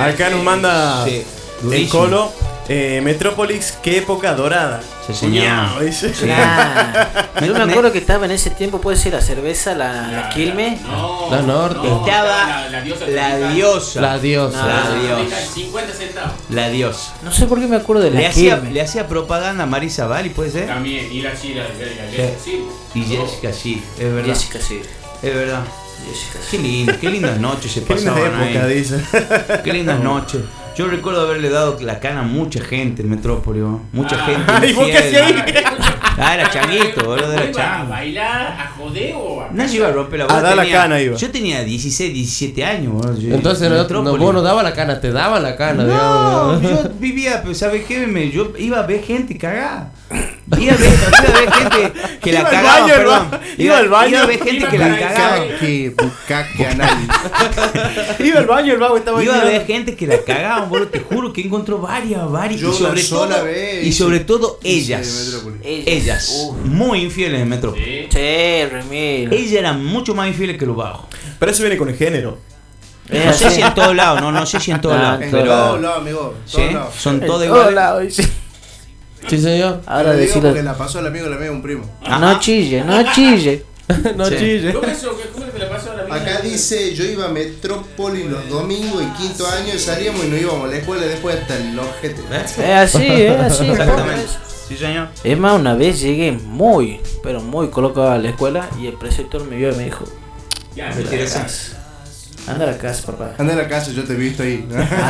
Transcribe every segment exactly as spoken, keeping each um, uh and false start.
Acá nos manda Sí, el durísimo. Colo. Eh, Metrópolis, qué época dorada. Sí, señor. Cuñao, dice. Claro. Yo me acuerdo que estaba en ese tiempo, puede ser la cerveza, la, la Quilmes. No, La Norte. no, Estaba la, la diosa. la tropical. diosa. La diosa. La No. diosa. cincuenta centavos. La diosa. No sé por qué me acuerdo de Le la hacía, Quilmes. le hacía propaganda a Marisa Bali, ¿puede ser? También, y la chila, la Jessica Silva. Y Jessica, sí, es verdad. Jessica, sí. Es verdad. Jessica, Qué sí. lindo, qué lindas noches se Qué linda pasaban época, ahí. dice. Qué lindas noches. Yo recuerdo haberle dado la cana a mucha gente en Metrópolis, ¿no? Mucha Ah. gente. Ay, ¿vos qué infiel. hacías ahí? Ah, era changuito, boludo, era ¿Iba a chango. bailar, a joder o a.? No, yo iba a romper la A bola. dar la tenía- cana iba. Yo tenía dieciséis, diecisiete años, boludo. Yo- Entonces en no, no, Metrópolis. vos no daba la cana, te daba la cana, No, digamos. yo vivía, pero ¿sabes qué? Me, yo iba a ver gente cagada. Iba a ver, iba a ver gente que la Iba al cagaba, baño, perdón. iba- iba al baño. Iba a ver gente Iba que la para el cagaba. Que bucaque análisis. Iba al baño, el vago estaba Iba a ahí. ver gente que la cagaban, boludo, te juro que encontró varias, varias. Yo y sobre una sola todo, vez y hice- sobre todo hice ellas. Metrópolis. Ellas, Uf. muy infieles en Metrópolis. Sí. Sí, Remil. Ellas eran mucho más infieles que los bajos. Pero eso viene con el género. Es No sé así. si en todos lados, no, no sé si en todos Ah, lados, en En todos todos pero lados, amigo. en sí, todos lados. son todos En iguales. todos lados, dice. Sí, señor. Ahora Te lo digo decirlo. porque la pasó el amigo de la amiga de un primo. Ajá. No chille, no chille. No Sí. chille. ¿Cómo eso? ¿Cómo te la pasó ahora mismo? Acá dice, yo iba a Metrópolis los domingos en quinto año, salíamos y nos íbamos a la escuela después hasta el ojete. ¿Ves? Es así, es así. Exactamente. Sí, señor. Es más, una vez llegué muy, pero muy colocado a la escuela y el preceptor me vio y me dijo: Ya, Me ya, tiré ya. esa. anda a la casa, papá. Anda a la casa, yo te he visto ahí.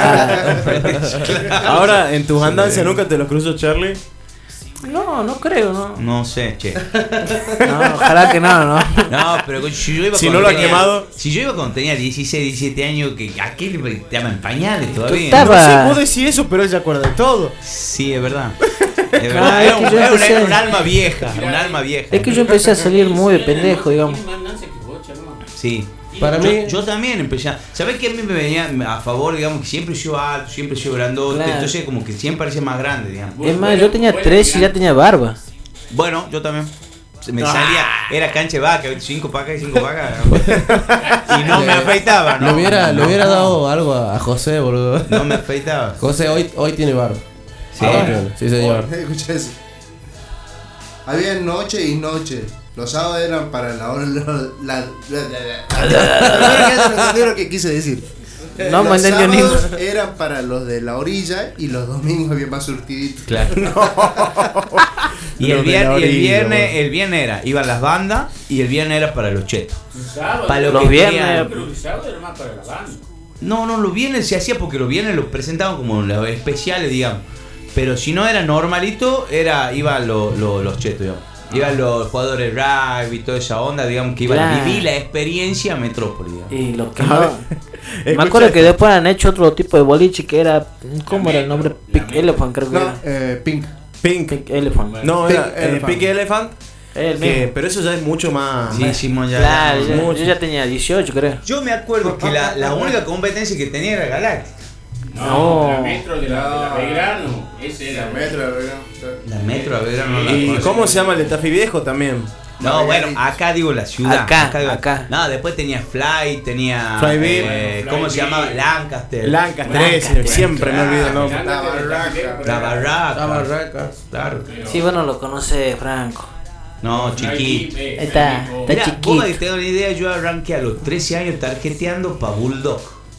Ah, Ahora, en tus andanzas nunca te los cruzo, Charlie. no, no creo, no. No sé, che. No, ojalá que no, no. No, pero si yo iba Si cuando no lo ha tenía- quemado. Si yo iba cuando tenía dieciséis, diecisiete años, que aquí te llaman pañales todavía. Tú No estabas- sé, vos decís eso, pero él se acuerda de todo. Sí, es verdad. Es Ah, verdad. es Era que un, yo era un- empecé- era un alma vieja, un alma vieja. Es que yo empecé a salir muy de pendejo, digamos. Tiene más Nancy que vos, Charlie. Sí. Para yo, mí- yo también empecé a... ¿Sabés qué a mí me venía a favor, digamos, que siempre yo alto, siempre yo grandote, Claro. entonces como que siempre parecía más grande, digamos. Es más, yo tenía tres y ya tenía barba. Bueno, yo también. Me salía, era cancha de vaca, cinco pacas y cinco vacas. Y no me afeitaba, ¿no? Le hubiera, le No, hubiera no. dado algo a, a José, boludo. No me afeitaba. José hoy, hoy tiene barba. Sí. Ahora tiene, sí, señor. Escucha eso. Había noche y noche. Los sábados eran para la hora. La, la, la, la, no entendí lo que quise decir. No me Los entendió ni sábados eran para los de la orilla y los domingos había más surtidito. Claro. Y Los el, de vier- la y el orilla, viernes, boludo. el viernes era, iban las bandas y el viernes era para los chetos. Sábado, Para lo Los que viernes- querían- Pero el sábado era más para la banda. No, no, los viernes se hacía porque los viernes los presentaban como los especiales, digamos. Pero si no era normalito, era iban lo- lo- los chetos, digamos. Iban los jugadores de rugby y toda esa onda, digamos, que iban a Claro. vivir la experiencia Metrópolis, digamos. Y lo que A no. ver, Me escucha acuerdo que esto. después han hecho otro tipo de boliche que era. ¿Cómo era el nombre? Pink Elephant, creo que No, era. eh, Pink. Pink. Pink Elephant. No, Pink era eh, Elephant. Pink Elephant. El que- mismo. pero eso ya es mucho más. Sí, hicimos ya. Claro, yo, mucho. yo ya tenía dieciocho, creo. Yo me acuerdo que la, la única competencia que tenía era Galáctica. No, No. la metro de la, de la Belgrano. Ese era. La metro, ¿verdad? La Metro, a ver, no la ¿Y conozco. cómo se llama el de Tafí Viejo también? No, bueno, acá digo la ciudad. Acá, digo- acá. No, después tenía Fly, tenía. Flyville. eh, ¿Cómo se Flyville. llamaba? Lancaster. Lancaster, Lancaster, ese, siempre me olvido el nombre. La barraca. La Barraca. La barraca. Claro. Sí, vos no lo conoces, Franco. No, chiquito. Ahí está, está Mira, chiquito. vos que te das una idea, yo arranqué a los trece años tarjeteando para Bulldog.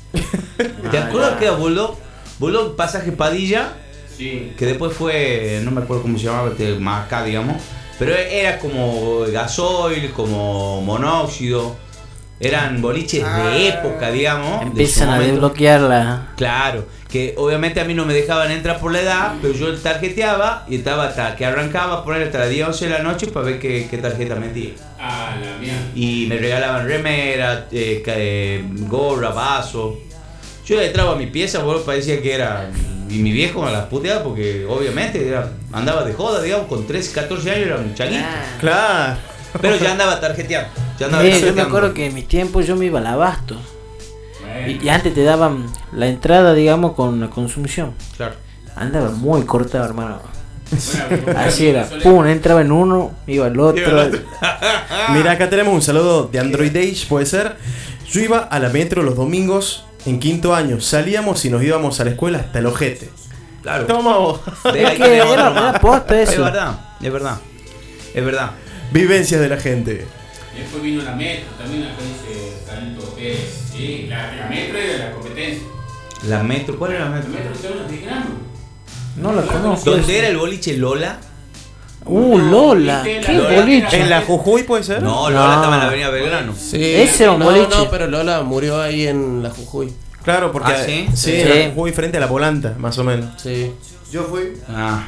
¿Te Ah, acuerdas ya. que era Bulldog? Bulldog Pasaje Padilla, Sí. que después fue, no me acuerdo cómo se llamaba, este, más acá, digamos. Pero era como gasoil, como monóxido. Eran boliches Ah. de época, digamos. de su Empiezan a momento. desbloquear la. Claro, que obviamente a mí no me dejaban entrar por la edad, pero yo tarjeteaba y estaba hasta que arrancaba a poner hasta las diez, once de la noche para ver qué, qué tarjeta metía. Ah, la mía. Y me regalaban remera, eh, ca- eh, gorra, vaso. Yo le entraba a mi pieza, boludo, parecía que era. Y mi viejo me las puteaba porque obviamente era, andaba de joda, digamos, con trece, catorce años era un changuito. Ah. Claro. Pero ya andaba tarjeteando. Ya andaba Eh, yo me tarjeteando. acuerdo que en mis tiempos yo me iba al abasto. Bueno. Y, y antes te daban la entrada, digamos, con la consumición. Claro. Andaba muy cortado, hermano. Bueno, Así era. eso le- Pum, entraba en uno, iba al otro. Mira, acá tenemos un saludo de Android Age, puede ser. Yo iba a la metro los domingos en quinto año salíamos y nos íbamos a la escuela hasta el ojete. Claro. Toma vos. Ve, Es ahí que tenés era, otro más. era posta Es eso. verdad, es verdad. Es verdad. Vivencias de la gente. Después vino la metro, también acá dice Carlito Pérez. Sí, la, la metro era la competencia. La metro, ¿cuál era la La metro? metro son las de grano. No la conozco. ¿Dónde era el boliche Lola? Uh, Lola. ¿Viste la ¿Qué Lola? boliche? ¿En la Jujuy puede ser? No, No. Lola estaba en la avenida Belgrano. Sí. Ese era un no, boliche. No, pero Lola murió ahí en la Jujuy. Claro, porque Ah, ¿sí? sí, Sí. en la Jujuy frente a la Volanta, más o menos. Sí. Yo fui. Ah,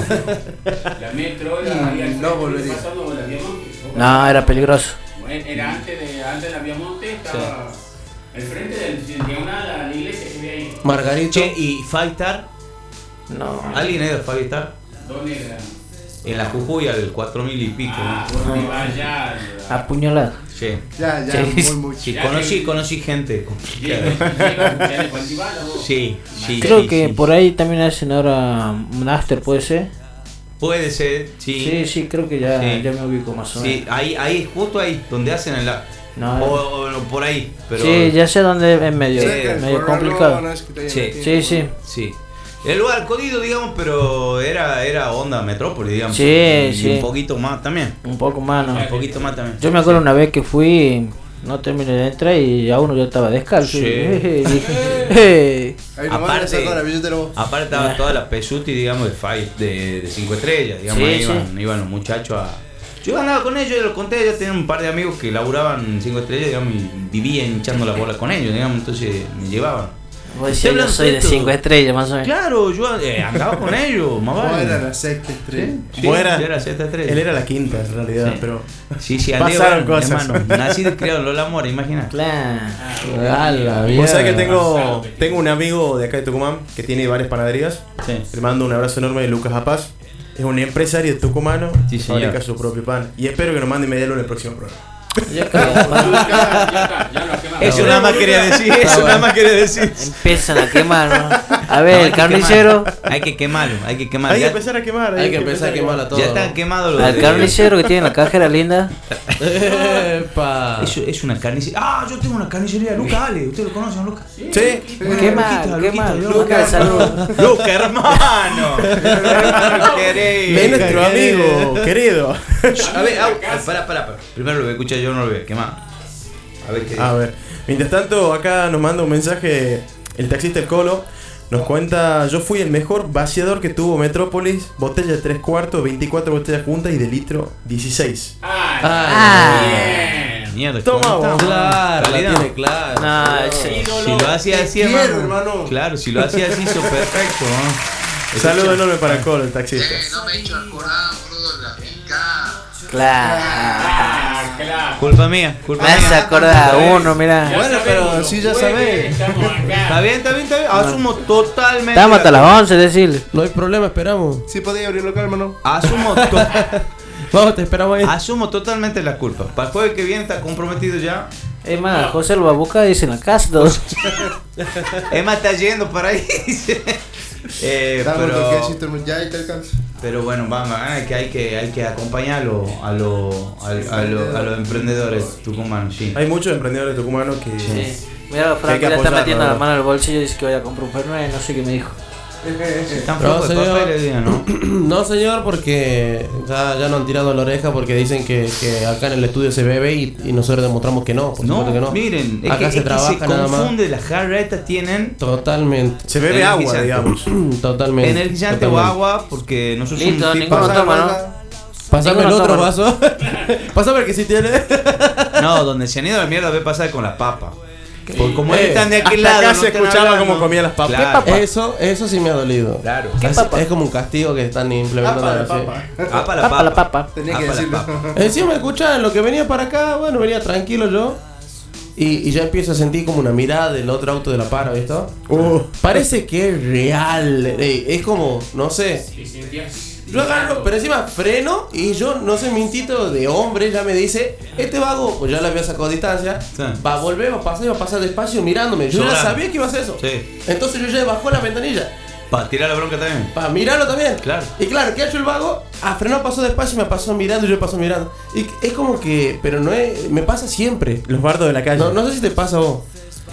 La metro era ahí al No frente, volvería. pasando la Viamonte. No, era peligroso. Era antes de, antes de la Viamonte, estaba al frente del del diagonal a la iglesia que ve ahí. Margarito. che, ¿y Five Star? No. ¿Alguien es de Five Star? ¿Dónde era? En la Jujuy al cuatro mil y pico. Ah, vos te ibas allá. Apuñalado. Sí. Ya, ya, Sí. muy, muy. Sí, Ya conocí, que- conocí gente complicada. Llega de Guantibala, vos. Sí, sí. Creo sí, que sí. por ahí también hacen ahora un after, ¿puede ser? Puede ser, sí. Sí, sí, creo que ya, Sí. ya me ubico más o menos. Sí, ahí, ahí, justo ahí, donde hacen el. No, O, o por ahí, pero. sí, ya sé dónde es medio, Sí, medio Por complicado. Arroba, no, es que está ahí Sí. en la Sí, sí. Sí. El lugar jodido, digamos, pero era, era onda metrópoli, digamos. Sí, y sí. un poquito más también. Un poco más, ¿no? Un poquito más también. Yo me acuerdo una vez que fui, no terminé de entrar y a uno yo estaba descalzo. Sí. Y dije, "Eh". Ahí nomás Aparte- le sacó la billetera vos. Aparte estaba toda la pesuti, digamos, de fight, de, de cinco estrellas, digamos, Sí, ahí sí. iban, iban los muchachos a. Yo andaba con ellos, yo les conté, yo tenía un par de amigos que laburaban en cinco estrellas, digamos, y vivían hinchando la bola con ellos, digamos, entonces me llevaban. Vos Estoy decís, yo hablando soy de de esto. cinco estrellas más o menos. Claro, yo eh, andaba con ellos, más Vos vale. eras la sexta estrella. Sí, Vos era- yo era sexta estrella. Él era la quinta en realidad, Sí. pero Sí, sí, andé, Pasaron bueno, cosas. hermano, nacido y criado en Lola Mora, imagínate. Claro. A la vos mierda. sabés que tengo, tengo un amigo de acá de Tucumán que tiene varias panaderías. Sí. Le mando un abrazo enorme de Lucas Apaz. Es un empresario tucumano, Sí, señor. fabrica su propio pan. Y espero que nos mande media luna en el próximo programa. Ya creo, Ya está, ya está, ya lo quemamos. Eso nada más quería decir, eso nada más quería decir. empiezan a quemar, ¿no? A ver, No, hay el que carnicero. quemar, Hay que quemarlo, hay que quemarlo. Hay que Ya, empezar a quemar. Hay que empezar a quemar a todos. ya están quemados los Al de- carnicero que tiene la cajera linda. Epa. Eso es una carnicería. Ah, yo tengo una carnicería, Luca Ale. ¿Ustedes lo conocen, Luca? Sí. Qué mal, qué mal. Luca, Luca, saludos. Luca, hermano. Hermano querido. Es nuestro amigo, querido. A ver, au, pará, pará, pará. Primero lo voy a escuchar, yo no lo voy a quemar. A ver qué A ver, mientras tanto, acá nos manda un mensaje el taxista El Colo. Nos cuenta: yo fui el mejor vaciador que tuvo Metrópolis. Botella de tres cuartos, veinticuatro botellas juntas y de litro dieciséis. Ah, Ah. bien. Mierda, Toma, ¿cómo vos. está? Claro, la Calidad. tiene claro. No, ese- Si lo hacía así, Te quiero, hermano. hermano. Claro, si lo hacía así, hizo perfecto, ¿no? Saludo enorme para El Colo, el taxista. no me he hecho acordar, boludo, de la picada. Claro. Ah, claro. Culpa mía, culpa Me hace mía. acordar a uno, mirá. Ya Bueno, sabemos, pero los sí, ya jueves sabés. Estamos acá. Está bien, está bien, está bien. Asumo totalmente. Estamos hasta las once, decirle. No hay problema, esperamos. Sí podía abrir local, hermano. Asumo, to- Vamos, te esperamos ahí. asumo totalmente la culpa. Para el jueves que viene está comprometido ya. Es más, José lo va a buscar y dice en la casa todo. Emma está yendo para ahí. dice. eh, Dame un pero, toquecito, ya ahí te alcanza. pero bueno, vamos, hay que, hay que, hay que acompañarlo a, lo, a, a lo- a los emprendedores tucumanos, sí. Hay muchos emprendedores tucumanos que. Sí. Mira, Hay Frank que ya está apoyarlo, metiendo la ¿verdad? mano en el bolsillo y dice que vaya a comprar un Fernet, no sé qué me dijo. Están No, flojos de señor. papel el día, ¿no? No, señor, porque ya, ya nos han tirado la oreja porque dicen que, que acá en el estudio se bebe y, y nosotros demostramos que no. Por No, supuesto que no. miren, es acá que, se es que trabaja se nada más. confunde, las jarretas tienen Totalmente. Se bebe agua, Energizante. digamos. Totalmente. energizante o totalmente. agua porque nosotros Listo, somos un tipo- ninguno toma, ¿no? Pásame el Ninguno otro toma. vaso. Pásame el que sí tiene. No, donde se han ido a la mierda ve pasar con las papas. Porque como Eh, están de aquel hasta lado. acá no se están escuchaba hablando. cómo comía las papas. Claro, ¿Qué papa? Eso, eso sí me ha dolido. claro. ¿Qué Es, papa? es como un castigo que están implementando. Apa, la así. papa. Apa la Papa, papa. la papa. Tenía que Apa la decirlo. papa. Encima, escuchaban lo que venía para acá. Bueno, venía tranquilo yo. Y, y ya empiezo a sentir como una mirada del otro auto de la para, ¿viste? Uh, Parece que es real. ey, Es como, no sé. Y sentías- Yo agarro, pero encima freno y yo, no sé, mi instinto de hombre ya me dice, este vago, pues ya le había sacado distancia, Sí. va a volver, va a pasar y va a pasar despacio mirándome. Yo ya Sobrando. sabía que iba a hacer eso. Sí. Entonces yo ya bajó la ventanilla Para tirar la bronca también. para mirarlo también. Claro. Y claro, ¿qué ha hecho el vago? Ah, frenó, pasó despacio y me pasó mirando y yo paso mirando. Y es como que, pero no es, me pasa siempre. los bardos de la calle. No, no sé si te pasa a vos.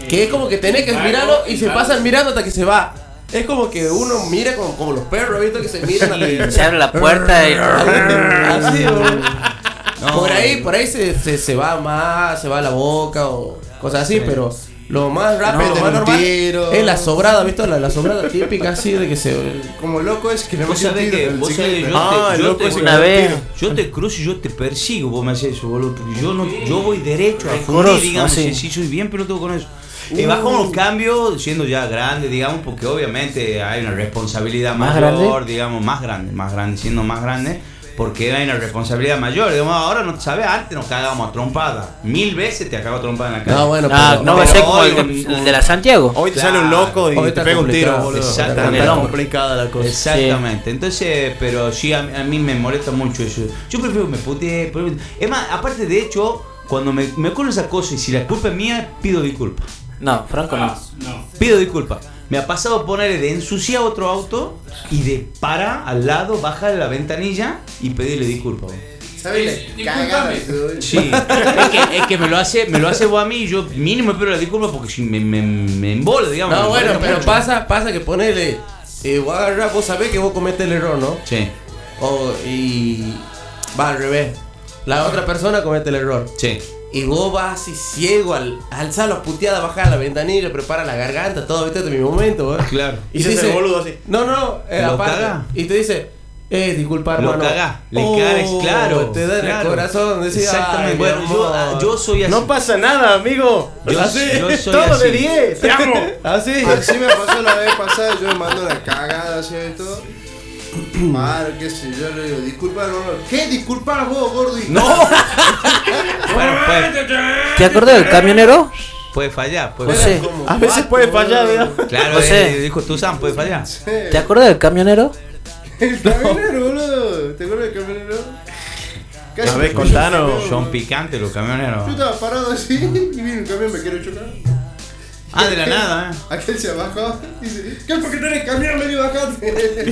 Que es como que tenés que mirarlo y se pasan mirando hasta que se va. Es como que uno mira como, como los perros, ¿viste? Que se miran hasta que... Se abre la puerta y... Así, bro. No. Por ahí, por ahí se, se, se va más, se va a la boca o cosas así, pero lo más rápido, No, lo más un normal tiro. es la sobrada, ¿viste? La, la sobrada típica así de que se... Como loco es que le Vos metió un sabés tiro que, en el vos sabés, ciclista. yo Ah, te, el yo loco te- ese que una le vez- tiro. yo te cruzo y yo te persigo, vos me haces eso, boludo. Porque yo no, yo voy derecho a Rencoroso, fundir, digamos, así. sí, sí, soy bien pelotudo con eso. Y bajamos los cambios siendo ya grande, digamos, porque obviamente hay una responsabilidad ¿Más mayor, grande? digamos, más grande, más grande, siendo más grande, porque hay una responsabilidad mayor. Digamos, ahora no sabes, antes nos cagábamos a trompada. Mil veces te acabo trompada en la cara. No, bueno, No, pero... no va a pero ser como el hoy- de, el de la Santiago. Hoy te Claro. sale un loco y Hoy te está pega un tiro, complicado. boludo. Exacto. Está Con el tan hombro. complicada la cosa. Exactamente, entonces, pero sí, a, a mí me molesta mucho eso. Yo prefiero que me putee. pero- Es más, aparte de hecho, cuando me, me ocurre esa cosa y si la culpa es mía, pido disculpas. No, Franco no. No. Pido disculpas. Me ha pasado ponerle de ensuciar otro auto y de para al lado, bajar la ventanilla y pedirle disculpas. güey. ¿Sabes Eh, la cagada discúlpame. que doy? Sí, es que, es que me lo hace, me lo hace vos a mí y yo mínimo me pido la disculpa porque si me, me, me embola, digamos. No, me bueno, molesta pero mucho. pasa, pasa que ponele... Eh, vos agarrás, vos sabés que vos cometés el error, ¿no? Sí, O, y... Va al revés. La otra persona comete el error. sí. Y vos vas así ciego al alzar las puteadas, bajar la ventanilla, prepara la garganta, todo, viste, de mi momento, ¿eh? Claro. Y se hace el boludo así. No, no, eh, ¿Lo aparte. caga? Y te dice, eh, disculpa, Lo hermano. cagás, le cagas, claro, Te da en claro. el corazón, decís, Exactamente. ay, Bueno, mi yo, amor. yo soy así. No pasa nada, amigo. Yo- Así, yo soy todo así. de diez. Te amo. Así. Así me pasó la vez pasada, yo me mando una cagada así y todo. Madre, qué sé yo, le digo, disculpa, hermano. ¿Qué? Disculpa vos, gordo. No. Bueno, puede, ¿Te acordás del camionero? puede fallar, puede José. fallar. Como A veces cuatro, puede fallar, boludo. digamos. Claro, José. eh, dijo tu Sam, puede fallar. ¿Te acordás del camionero? El camionero, boludo. ¿Te acuerdas del camionero? Casi A ver, me contanos. choqueó, Son boludo. picantes los camioneros. Yo estaba parado así y viene un camión, me quiere chocar. Ah, de la nada, eh. Aquel se bajó y dice, ¿qué? ¿Por qué tenés camión? Vení, bajate.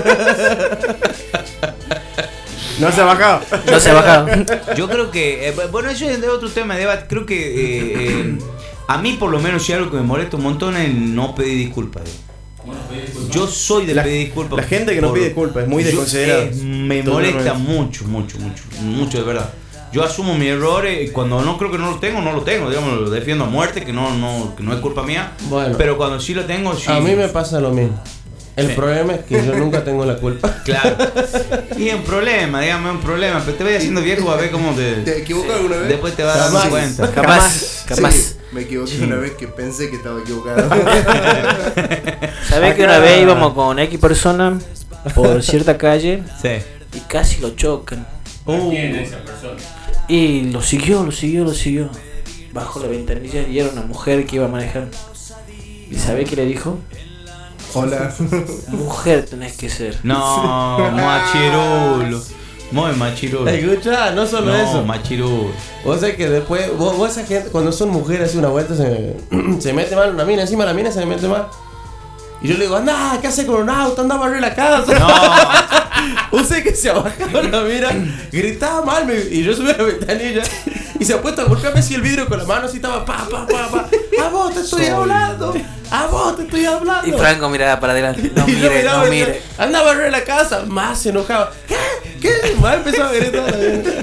No se ha bajado. No se bajaba. Yo creo que, eh, bueno, eso es de otro tema de debate. Creo que eh, eh, a mí, por lo menos, si algo que me molesta un montón es no pedir disculpas. eh. Bueno, pedí disculpas. Yo soy de La- pedir disculpas. la gente que no por- pide disculpas es muy yo- desconsiderada. eh, me Totalmente. molesta mucho, mucho, mucho. Mucho, de verdad. Yo asumo mis errores y cuando no creo que no lo tengo, no lo tengo. Digamos, lo defiendo a muerte, que no, no, que no es culpa mía. Bueno. Pero cuando sí lo tengo, sí. A mí me pasa lo mismo. El Sí. problema es que yo nunca tengo la culpa. Claro. Y es un problema, digamos, es un problema. Pero te vas haciendo viejo, vas a ver cómo te. ¿Te equivocas alguna vez? Después te vas dando Jamás. cuenta. Jamás, jamás. Sí, me equivoqué una vez que pensé que estaba equivocado. ¿Sabés que una vez íbamos con X personas por cierta calle Sí. y casi lo chocan? ¿Quién es esa persona? Y lo siguió, lo siguió, lo siguió. Bajó la ventanilla y era una mujer que iba a manejar. ¿Y sabés qué le dijo? Hola. Mujer tenés que ser. No, machirulo. Muy machirulo. Escucha, no solo No, eso. machirulo. Vos sabés que después, vos, vos esa gente, cuando son mujeres hace una vuelta se, se mete mal una mina, encima la mina se le mete mal. Y yo le digo, anda, ¿qué haces con un auto? Anda a barrer la casa. No. Vos sabés que se ha bajado la mina, gritaba mal me- y yo subí a la ventanilla y se ha puesto a golpearme así el vidrio con la mano así estaba pa, pa, pa, pa. A vos te estoy hablando, a vos te estoy hablando. Y Franco miraba para adelante. No Y yo mire, miraba no y mire. decía, anda a barrer la casa, más se enojaba. ¿Qué? ¿Qué? Más empezaba a gritar.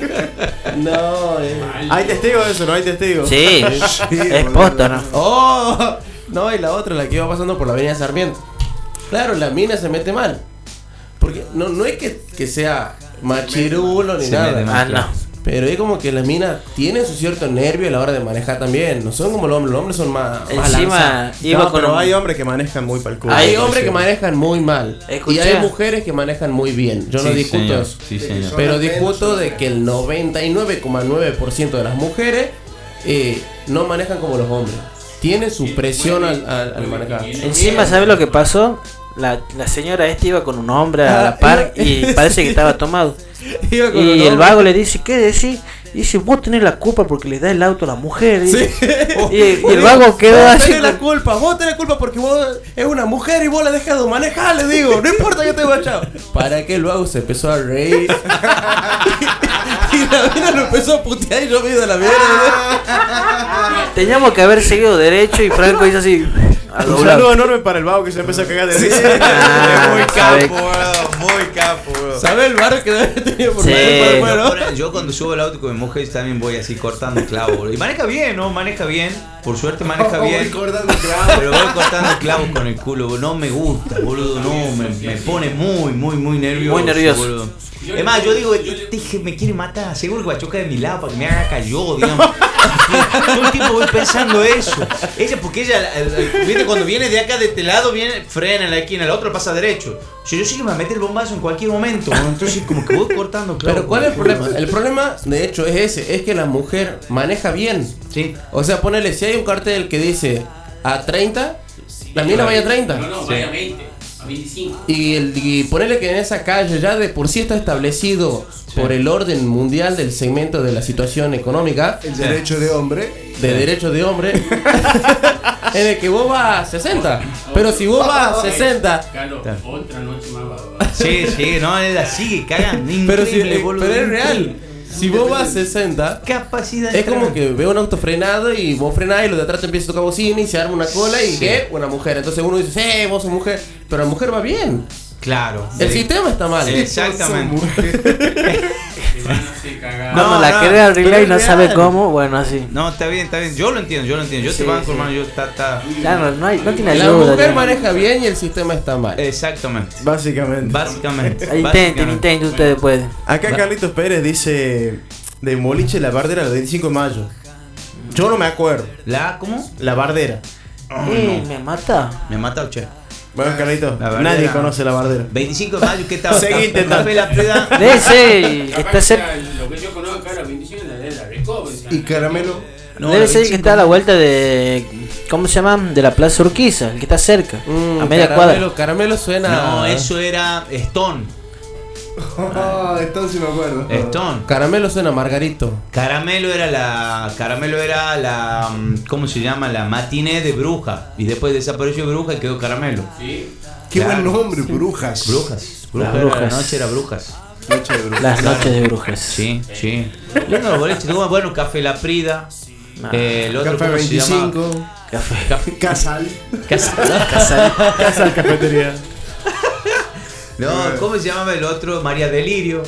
No, eh. Hay testigos de eso, ¿no? Hay testigos. Sí, es posta, ¿no? Oh, no, y la otra, la que iba pasando por la avenida Sarmiento. Claro, la mina se mete mal. Porque no, no es que, que sea machirulo ni Se nada. mete mal. Ah, no. Pero es como que las minas tienen su cierto nervio a la hora de manejar también. No son como los hombres, los hombres son más, más Encima lanzados. iba No, con pero un- hay hombres que manejan muy pa'l culo. Hay hombres que manejan muy mal. Escucha. Y hay mujeres que manejan muy bien. Yo no Sí, discuto señor. eso. Sí, señor. Pero Son discuto apenas, de son que el noventa y nueve coma nueve por ciento de las mujeres eh, no manejan como los hombres. Tienen su presión al, al, al manejar. Encima, ¿sabes lo que pasó? La, la señora esta iba con un hombre a la par y parece que estaba tomado. Iba con un Y el hombre. vago le dice, ¿qué decís? Y dice, vos tenés la culpa porque le da el auto a la mujer. dice. Sí. Y, y el vago quedó Vos así. tenés la con- culpa, vos tenés la culpa porque vos es una mujer y vos la dejas de manejar, le digo, no importa que te vaya. Para que el vago se empezó a reír. y, y la mina lo empezó a putear y yo me he ido a la mierda. Teníamos que haber seguido derecho y Franco hizo así. A Un doblar. saludo enorme para el vago que se empezó a cagar de risa. Ah, muy sabe- capo, bro, muy capo, bro. ¿Sabes el barrio que debe haber tenido por Sí. medio para Yo, afuera? por- yo cuando subo el auto con mi mujer también voy así cortando clavos, boludo. Y maneja bien, ¿no? Maneja bien. Por suerte maneja Voy bien. cortando clavos. Pero voy cortando clavos con el culo, boludo. No me gusta, boludo. No, me, me pone muy, muy, muy nervioso. Muy nervioso. Boludo. Es más, yo digo, este dije, me quiere matar. Seguro que va a chocar de mi lado para que me haga cayó, digamos. Todo el tiempo voy pensando eso. Ella, porque ella, eh, eh, viste, cuando viene de acá de este lado, viene, frena en la esquina, el otro pasa derecho. Yo, yo sé que me va a meter el bombazo en cualquier momento, ¿no? Entonces, como que voy cortando clavos. Pero ¿cuál es el problema? El problema, de hecho, es ese. Es que la mujer maneja bien. Sí. O sea, ponele, si hay un cartel que dice a treinta, la mina vaya a treinta. No, no, vaya a veinte, a veinticinco. Y, el, y ponele que en esa calle ya de por sí está establecido por el orden mundial del segmento de la situación económica, El derecho de hombre. de derechos de hombre, en el que vos vas a sesenta. Pero si vos vas a sesenta, Carlos, Claro. otra noche más va va. Sí, sí, no, es así, que cagan. pero, si, Increíble, boludo. pero es real. increíble. Si vos vas a sesenta, Capacidad de es como tragar. que ve un auto frenado y vos frenás y los de atrás te empieza a tocar bocina y se arma una cola y Sí. ¿qué? Una mujer. Entonces uno dice, sí, vos sos mujer. Pero la mujer va bien. Claro. El Sí. sistema está mal. Exactamente. Te van a hacer cagar. No, Cuando la no, quiere arreglar pero y no es sabe real. cómo, bueno, así. No, está bien, está bien. Yo lo entiendo, yo lo entiendo. Yo Sí, te banco, sí. hermano. Yo está, está. Claro, no, hay, no tiene La ayuda. mujer ya. maneja bien y el sistema está mal. Exactamente. Básicamente. Básicamente. Intenten, Básicamente. intenten ustedes pueden. Acá Carlitos Pérez dice de Boliche La Bardera el veinticinco de mayo. Yo no me acuerdo. ¿La cómo? La Bardera. Eh, me mata. Me mata o che. Bueno, Carlitos, La Bardera. nadie conoce La Bardera. veinticinco de mayo, ¿qué estaba? Seguí intentando. Café La Preda. De ese, el que Capaz está que cerca. sea lo que yo conozco acá, la bendición es la de la Recoba. Y caramelo. No, Debe la ser el que veinticinco. está a la vuelta de. ¿Cómo se llama? De la Plaza Urquiza, el que está cerca. Mm, a media caramelo, cuadra. Caramelo suena. No, eso era Stone. Ah, entonces sí me acuerdo. Stone. Caramelo suena a Margarito. Caramelo era la. Caramelo era la. mm, ¿Cómo se llama? La matiné de Bruja. Y después desapareció Bruja y quedó Caramelo. Sí. Qué Claro. buen nombre, brujas. Brujas. Brujas. Las Era la brujas. noche era Brujas. Noche de brujas. Las noches de brujas. Sí, sí. Lindo los boliches. Tuvo, bueno, Café La Prida. Ah, Eh, el otro, Café ¿cómo se llama? veinticinco. Café. Café. Casal. Casa- Casa cafetería. No, ¿cómo se llamaba el otro? María Delirio.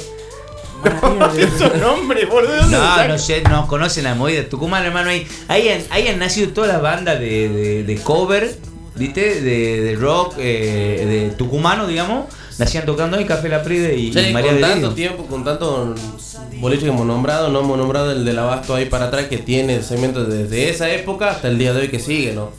Su nombre, boludo. ¿dónde lo No, saca? no sé, no conocen la movida de Tucumán, hermano. Ahí, ahí, han, ahí han nacido todas las bandas de, de, de cover, ¿viste? De, de rock, eh, de tucumano, digamos. Nacían tocando ahí Café La Prida y, Sí, y María con Delirio. tanto tiempo, con tanto boliche que hemos nombrado, no hemos nombrado el del Abasto ahí para atrás que tiene segmentos desde esa época hasta el día de hoy que sigue, ¿no?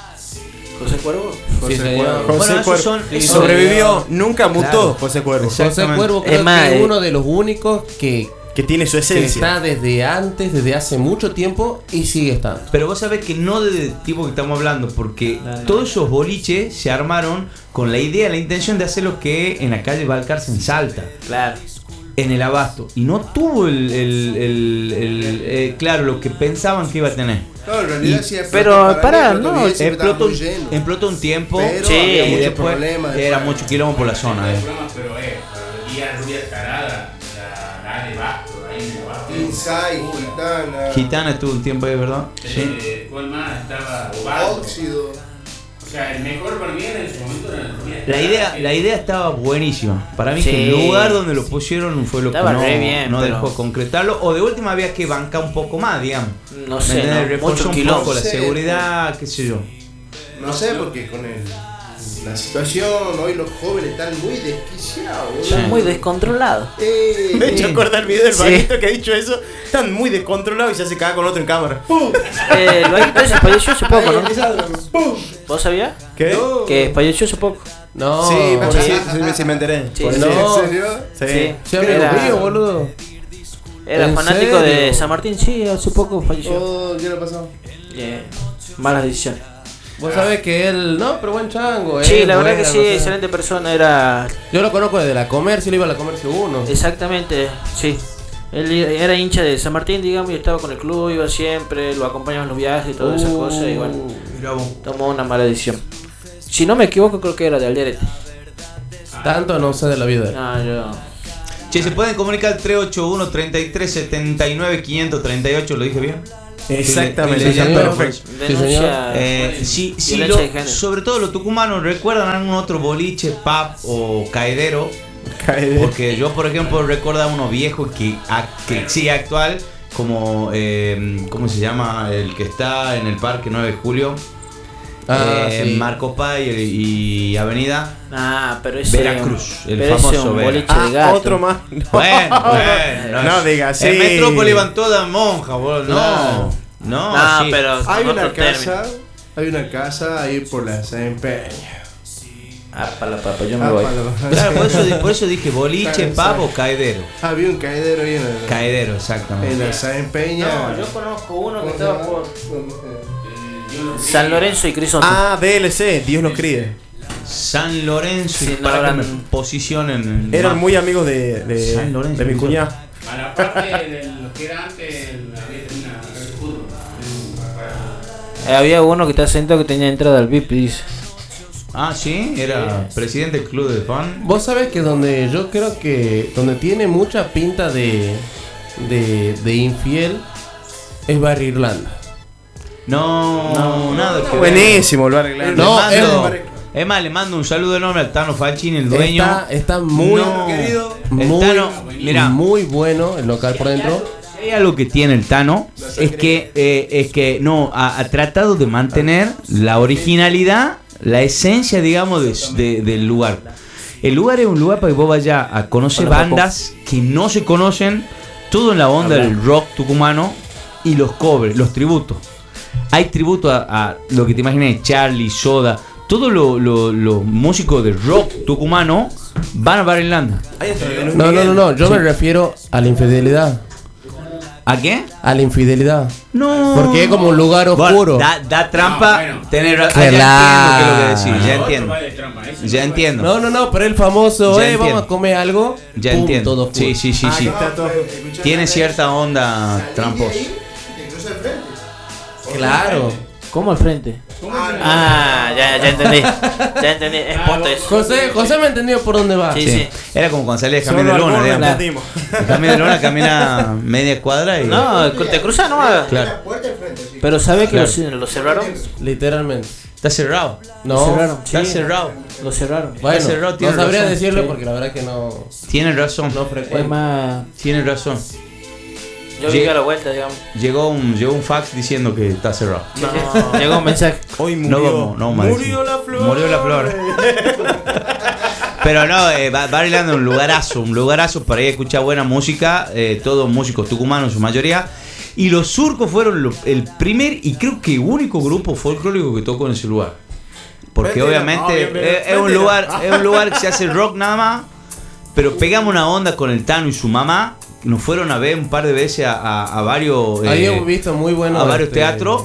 José Cuervo. Sí, señor. José Bueno, esos Cuervo. son- Y esos- sobrevivió, nunca mutó Claro. José Cuervo. Exacto. José Exactamente. Cuervo creo Es más, que es eh, uno de los únicos que, Que tiene su que esencia. está desde antes, desde hace mucho tiempo y sigue estando. Pero vos sabés que no del tipo que estamos hablando, porque Claro. todos esos boliches se armaron con la idea, la intención de hacer lo que en la calle Balcarce en Salta. Claro. En el Abasto. Y no tuvo el, el- el- el- eh, claro, lo que pensaban que iba a tener. No, en realidad Y- sí explotó. pero, Para mí pará, explotó no, bien, siempre estaba Explotó, muy lleno. explotó un tiempo. Pero Sí, había y muchos después problemas. era mucho quilombo por la zona. No eh. hay broma, pero eh, Guía Rubia Tarada, la, la de Basto, ahí en el Basto. Inside, Gitana. Gitana estuvo un tiempo ahí, ¿verdad? Eh, ¿Cuál más? Estaba Ovaldo. Óxido. O sea, el mejor para mí era en su momento era el Rubia La Tarada, idea, que- la idea estaba buenísima. Para mí Sí. que el lugar donde lo pusieron fue lo Estaba que no, re bien, no pero- dejó concretarlo. O de última había que bancar un poco más, digamos. No ¿Me sé, entendés? no, Reforzar mucho un quilombo. poco la Sí. seguridad, qué sé yo. No sé, porque con el, la situación, hoy los jóvenes están muy desquiciados. boludo. Está muy descontrolado. Eh, De hecho, eh. acorda el video del Sí. vaguito que ha dicho eso. Están muy descontrolados y se hace cagar con otro en cámara. Eh, lo hay ese falleció hace poco, Ahí ¿no? empieza, ¡pum! ¿Vos sabías? ¿Qué? No. Que falleció hace poco. No, Sí, por sí, ahí. sí, sí, sí, me enteré. Sí, Por sí. eso. No. ¿En serio? Sí. Sí. Sí, amigo Era- mío, boludo. Era ¿En fanático de serio? San Martín, sí, hace poco falleció. Oh, ¿qué le pasó? Eh, malas decisiones. Vos sabés que él. No, pero buen chango, eh. Sí, la verdad buena, que sí, no sé. excelente persona, era Yo lo conozco desde la comercio, le iba a la comercio uno. exactamente, sí. Él era hincha de San Martín, digamos, y estaba con el club, iba siempre, lo acompañaba en los viajes y todas esas Uh. cosas, y bueno, tomó una mala decisión. Si no me equivoco, creo que era de Alderete. Tanto no sé de la vida. No, yo. Che, ¿se pueden comunicar tres ocho uno, treinta y tres, setenta y nueve, quinientos treinta y ocho? ¿Lo dije bien? Exactamente, Sí, señor. perfecto. Denuncia. Eh, si, si Violencia lo- de género. sobre todo los tucumanos recuerdan algún otro boliche, pub o caedero, Cae- porque yo por ejemplo recuerdo a uno viejo que, a- que sigue actual, como eh, ¿cómo se llama? El que está en el parque nueve de julio, Ah, eh, sí. Marcos Paz y, y Avenida Ah, pero ese. Veracruz, el pero ese famoso es un Vera. boliche Ah, de gato. otro más. No. Bueno, bueno, No digas así. En Metrópoli van todas monjas, boludo. No, Claro. no, No, sí. pero. Hay con una otro término. casa, hay una casa ahí por la San Peña. Ah, para la papa, yo me Ah, voy. para- Claro, por eso, por eso dije boliche, Claro, pavo, caedero. Había un caedero ahí en la, Caedero, en exactamente. la San Peña. No, yo conozco uno que estaba por Yo no San Lorenzo y Crisóstomo. Ah, D L C, Dios los críe. San Lorenzo, y Sí, no para que habrán- me posicionen. en el Eran mapa. muy amigos de, de, San Lorenzo, de mi Crisóstomo. cuñada. A la parte de lo que era antes, había una el fútbol. Eh, había uno que estaba sentado que tenía entrada al V I P, dice. Ah, sí, era presidente del club de fan. Vos sabés que donde yo creo que donde tiene mucha pinta de de, de infiel es Barrio Irlanda. No, No, nada que ver. Buenísimo, lo arreglaron. No, Le mando- es- es más, le mando un saludo enorme al Tano Falchini, el dueño. Está, está muy No, querido. el muy, Tano, mira, muy bueno el local por dentro. hay algo que tiene el Tano, es que, eh, es que no, ha, ha tratado de mantener la originalidad, la esencia, digamos, de- de- del lugar. El lugar es un lugar para que vos vayas a conocer Hola, bandas que no se conocen, todo en la onda del rock tucumano y los covers, los tributos. Hay tributo a, a lo que te imaginas, Charlie, Soda, todos lo- lo- los músicos de rock tucumano van a Bar Irlanda. Ahí está, de Luis No, no, Miguel. no, no, yo me refiero a la infidelidad. ¿A qué? A la infidelidad. No. Porque es como un lugar Bueno, oscuro. da, da trampa. No, bueno. tener, ah, Relax. ya entiendo qué es lo que decís, ya Otro entiendo. vale trampa, ese Ya no entiendo. No, no, no, pero el famoso, Ya eh, entiendo. vamos a comer algo. Ya pum, entiendo. todo full. Sí, sí, sí, Ah, sí. que está todo- Tiene cierta onda tramposa. Claro. ¿Cómo al frente? ¿Cómo se llama? Ah, ya, ya entendí. Ya entendí. Es punto eso. José, José me entendió por dónde va. Sí, Sí. sí. Era como cuando salía de Solo Camino de Luna, algunos digamos. entendimos. El Camino de Luna camina media cuadra y. No, te cruzas nomás. Claro. Pero ¿sabes que Claro. lo, lo cerraron? Literalmente. Está cerrado. No. Lo cerraron. Está Sí, cerrado. Lo cerraron. Bueno, Está cerrado, no tiene sabría razón. decirlo Sí. porque la verdad que no, Tiene razón. no Es frecuento. más, Tiene razón. yo vi a la vuelta, digamos. Llegó un, llegó un fax diciendo que está cerrado. No, llegó un mensaje. Hoy No murió. vamos, no vamos a decir. Murió la flor. Murió la flor. Pero no, eh, Bar Bar Irlanda es un lugarazo, un lugarazo para ir a escuchar buena música, eh, todos músicos tucumanos en su mayoría. Y los Surcos fueron lo- el primer y creo que único grupo folclórico que tocó en ese lugar. Porque Mentira. obviamente Ah, bien, bien. es, es un Mentira. lugar, es un lugar que se hace rock nada más. Pero pegamos una onda con el Tano y su mamá. Nos fueron a ver un par de veces a, a- a varios. Ahí eh, hemos visto muy bueno. a varios este, teatros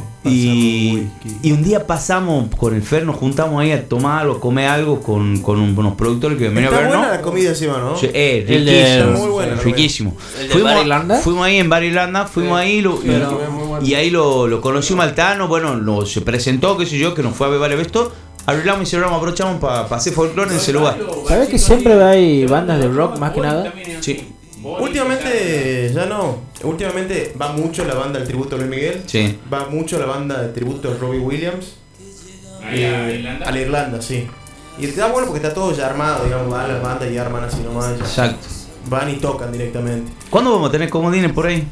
y, y un día pasamos con el Fer, nos juntamos ahí a tomar algo, a comer algo con, con un- unos productores que venían a Está ver, buena ¿no? la comida encima, ¿no? Sí, eh, El de- riquísimo, Está muy buena, la riquísimo. ¿El de Fuimos, Bar Irlanda? fuimos ahí en Bar Irlanda, fuimos ahí lo- y, Pero- y ahí lo, lo conocimos al Tano, bueno, lo, se presentó, qué sé yo, que nos fue a ver varias veces todo. Arreglamos y cerramos, aprovechamos para hacer folclore en ese lugar. ¿Sabes que siempre hay bandas de rock más que nada? Sí, Últimamente ya no. Últimamente va mucho la banda del tributo a Luis Miguel. sí. Va mucho la banda de tributo a Robbie Williams. Ahí a Eh, Irlanda. A la Irlanda, sí. Y está bueno porque está todo ya armado, digamos, van las bandas y arman así nomás. ya. Exacto. Van y tocan directamente. ¿Cuándo vamos a tener comodines por ahí?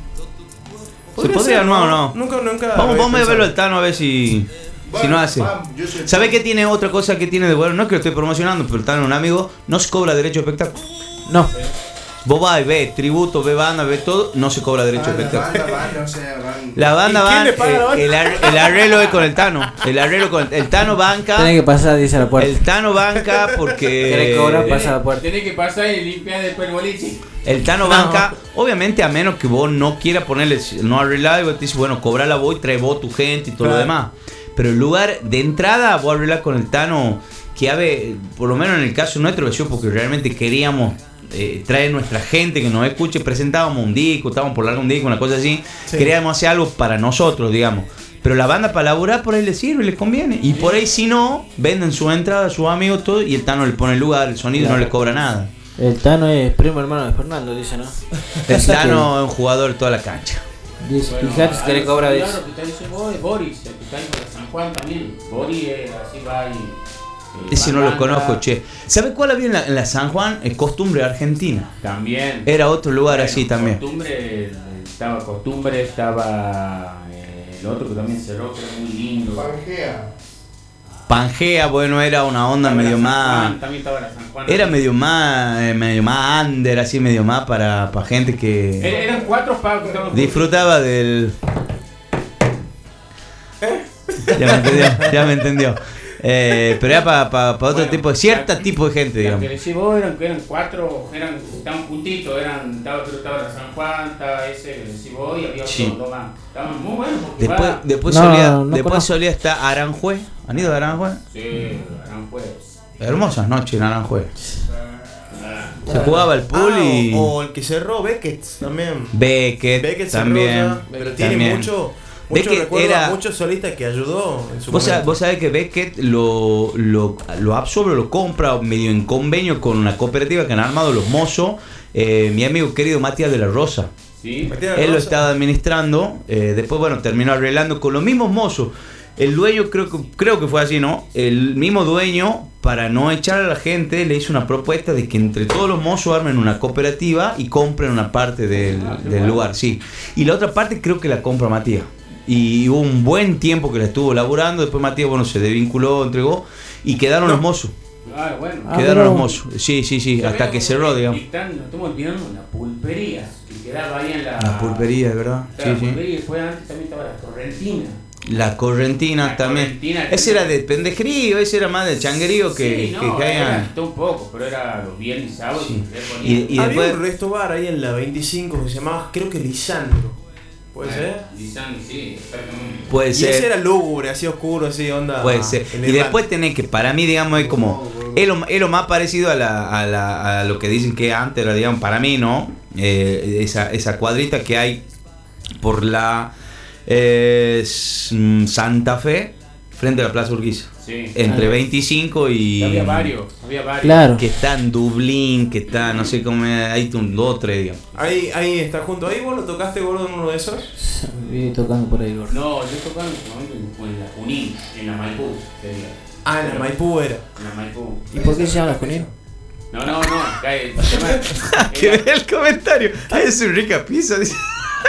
¿Se Podría podría ser, armar o no? Nunca, nunca. Vamos, había vamos a verlo pensado. al Tano a ver si, si no hace. ¿Sabe qué tiene otra cosa que tiene de bueno? No es que lo estoy promocionando, pero el Tano es un amigo, no se cobra derecho de espectáculo. No. Vos vas y ves tributo, ves banda, ves todo, no se cobra derecho de espectáculo. o sea, van. La banda ¿Y quién va, le paga la banda? el, ar- el arreglo es con el Tano. El arreglo con el Tano banca. Tiene que pasar, dice a la puerta. El Tano banca porque Quiere cobrar, Tiene- pasa a la puerta. Tiene que pasar y limpiar después el boliche. el Tano banca, obviamente a menos que vos no quieras ponerle no arreglar, y vos te dices, bueno, cobra la voz y trae vos tu gente y todo lo Claro. demás. Pero el lugar de entrada, vos arreglar con el Tano, que a ver, por lo menos en el caso nuestro, yo porque realmente queríamos eh, traer nuestra gente que nos escuche, presentábamos un disco, estábamos por largar un disco, una cosa así, Sí. queríamos hacer algo para nosotros, digamos. Pero la banda para laburar por ahí les sirve, les conviene. Y por ahí si no, venden su entrada a sus amigos todo y el Tano le pone el lugar, el sonido y no le cobra nada. El Tano es primo hermano de Fernando, dice, ¿no? El Tano es un jugador de toda la cancha. Dice, Bueno, fíjate que le algo cobra similar dice. a lo que está diciendo vos es Boris, el que está en San Juan también. Boris es así, va y. eh, Ese no lo banda, conozco, che. ¿Sabe cuál había en la, en la San Juan? Es Costumbre Argentina. También. Era otro lugar Bueno, así también. Costumbre, estaba Costumbre, estaba eh, el otro que también cerró, que era muy lindo. Pangea. Pangea, bueno, era una onda Estaba la medio San más. Juan, también estaba la San Juan. Era medio más, eh, medio más under, así medio más para, para gente Era- que Eran cuatro pagos que estaban disfrutaba del. Ya me entendió, ya me entendió. Eh, pero era para pa, pa otro Bueno, tipo, de cierto la- tipo de gente, Las que digamos. decís vos eran, eran cuatro, eran, estaban juntitos, eran, estaba, creo que estaba la San Juan, estaba ese que decís vos y había otros Sí. dos más. Estaban muy buenos porque Después, va- después No, solía, no después conozco. solía estar Aranjuez. ¿Han ido a Aranjuez? Sí, eran jueves. Hermosas noches en Aranjuez. Ah, Se jugaba el pool Ah, y. o, o el que cerró Beckett también. Beckett, Beckett cerró también. ya, pero tiene también. mucho, mucho Beckett recuerdo era- a muchos solistas que ayudó en su Vos, sab- momento. vos sabés que Beckett lo, lo, lo absorbe, lo compra medio en convenio con una cooperativa que han armado los mozos. Eh, mi amigo querido Matías de la Rosa. sí. Matías Él lo Rosa. estaba administrando. eh, después, bueno, terminó arreglando con los mismos mozos. El dueño, creo que, creo que fue así, ¿no? El mismo dueño, para no echar a la gente, le hizo una propuesta de que entre todos los mozos armen una cooperativa y compren una parte del, del lugar, sí. Y la otra parte creo que la compra Matías. Y hubo un buen tiempo que la estuvo laburando. Después Matías, bueno, se desvinculó, entregó. Y quedaron los mozos. Ah, bueno. Ah, quedaron pero- los mozos. Sí, sí, sí. Hasta que cerró, digamos. Y están, nos estamos olvidando la pulpería, que quedaba ahí en la. La pulpería, de verdad. Claro, Sí, la sí. pulpería y después antes también estaba la correntina. La correntina La también. correntina, Ese era de pendejerío, ese era más de changuerío que, sí, no, que caían. era todo un poco, pero era los viernes y sábados. Sí. y se Y- ponía- y- Había después- un resto bar ahí en la veinticinco que se llamaba, creo que Lisandro. ¿Puede Bueno, ser? Lisandro, sí, exactamente. Puede Y ese ser. era lúgubre, así oscuro, así onda. Puede ser. en Y el después blanco. tenés que, para mí, digamos, es como. Es lo, es lo más parecido a, la, a, la, a lo que dicen que antes era, digamos, para mí, ¿no? Eh, esa, esa cuadrita que hay por la eh, s- Santa Fe, frente a la Plaza Urquiza. Sí. Entre Ah. veinticinco y. Había varios, había varios. Claro. Que está en Dublín, que está, no sé cómo, es, hay un dos, tres, digamos. Ahí, ahí está junto. ¿Ahí vos lo tocaste, gordo, en uno de esos? Vi tocando por ahí, gordo. No, yo tocaba en ese momento en, en la Junín, en la Maipú, sería. Ah, en la Maipú era. En la Maipú. ¿Y por qué se llama la Junín? No, no, no, acá el tema. Que era- ve el comentario. Es un rica pizza, dice.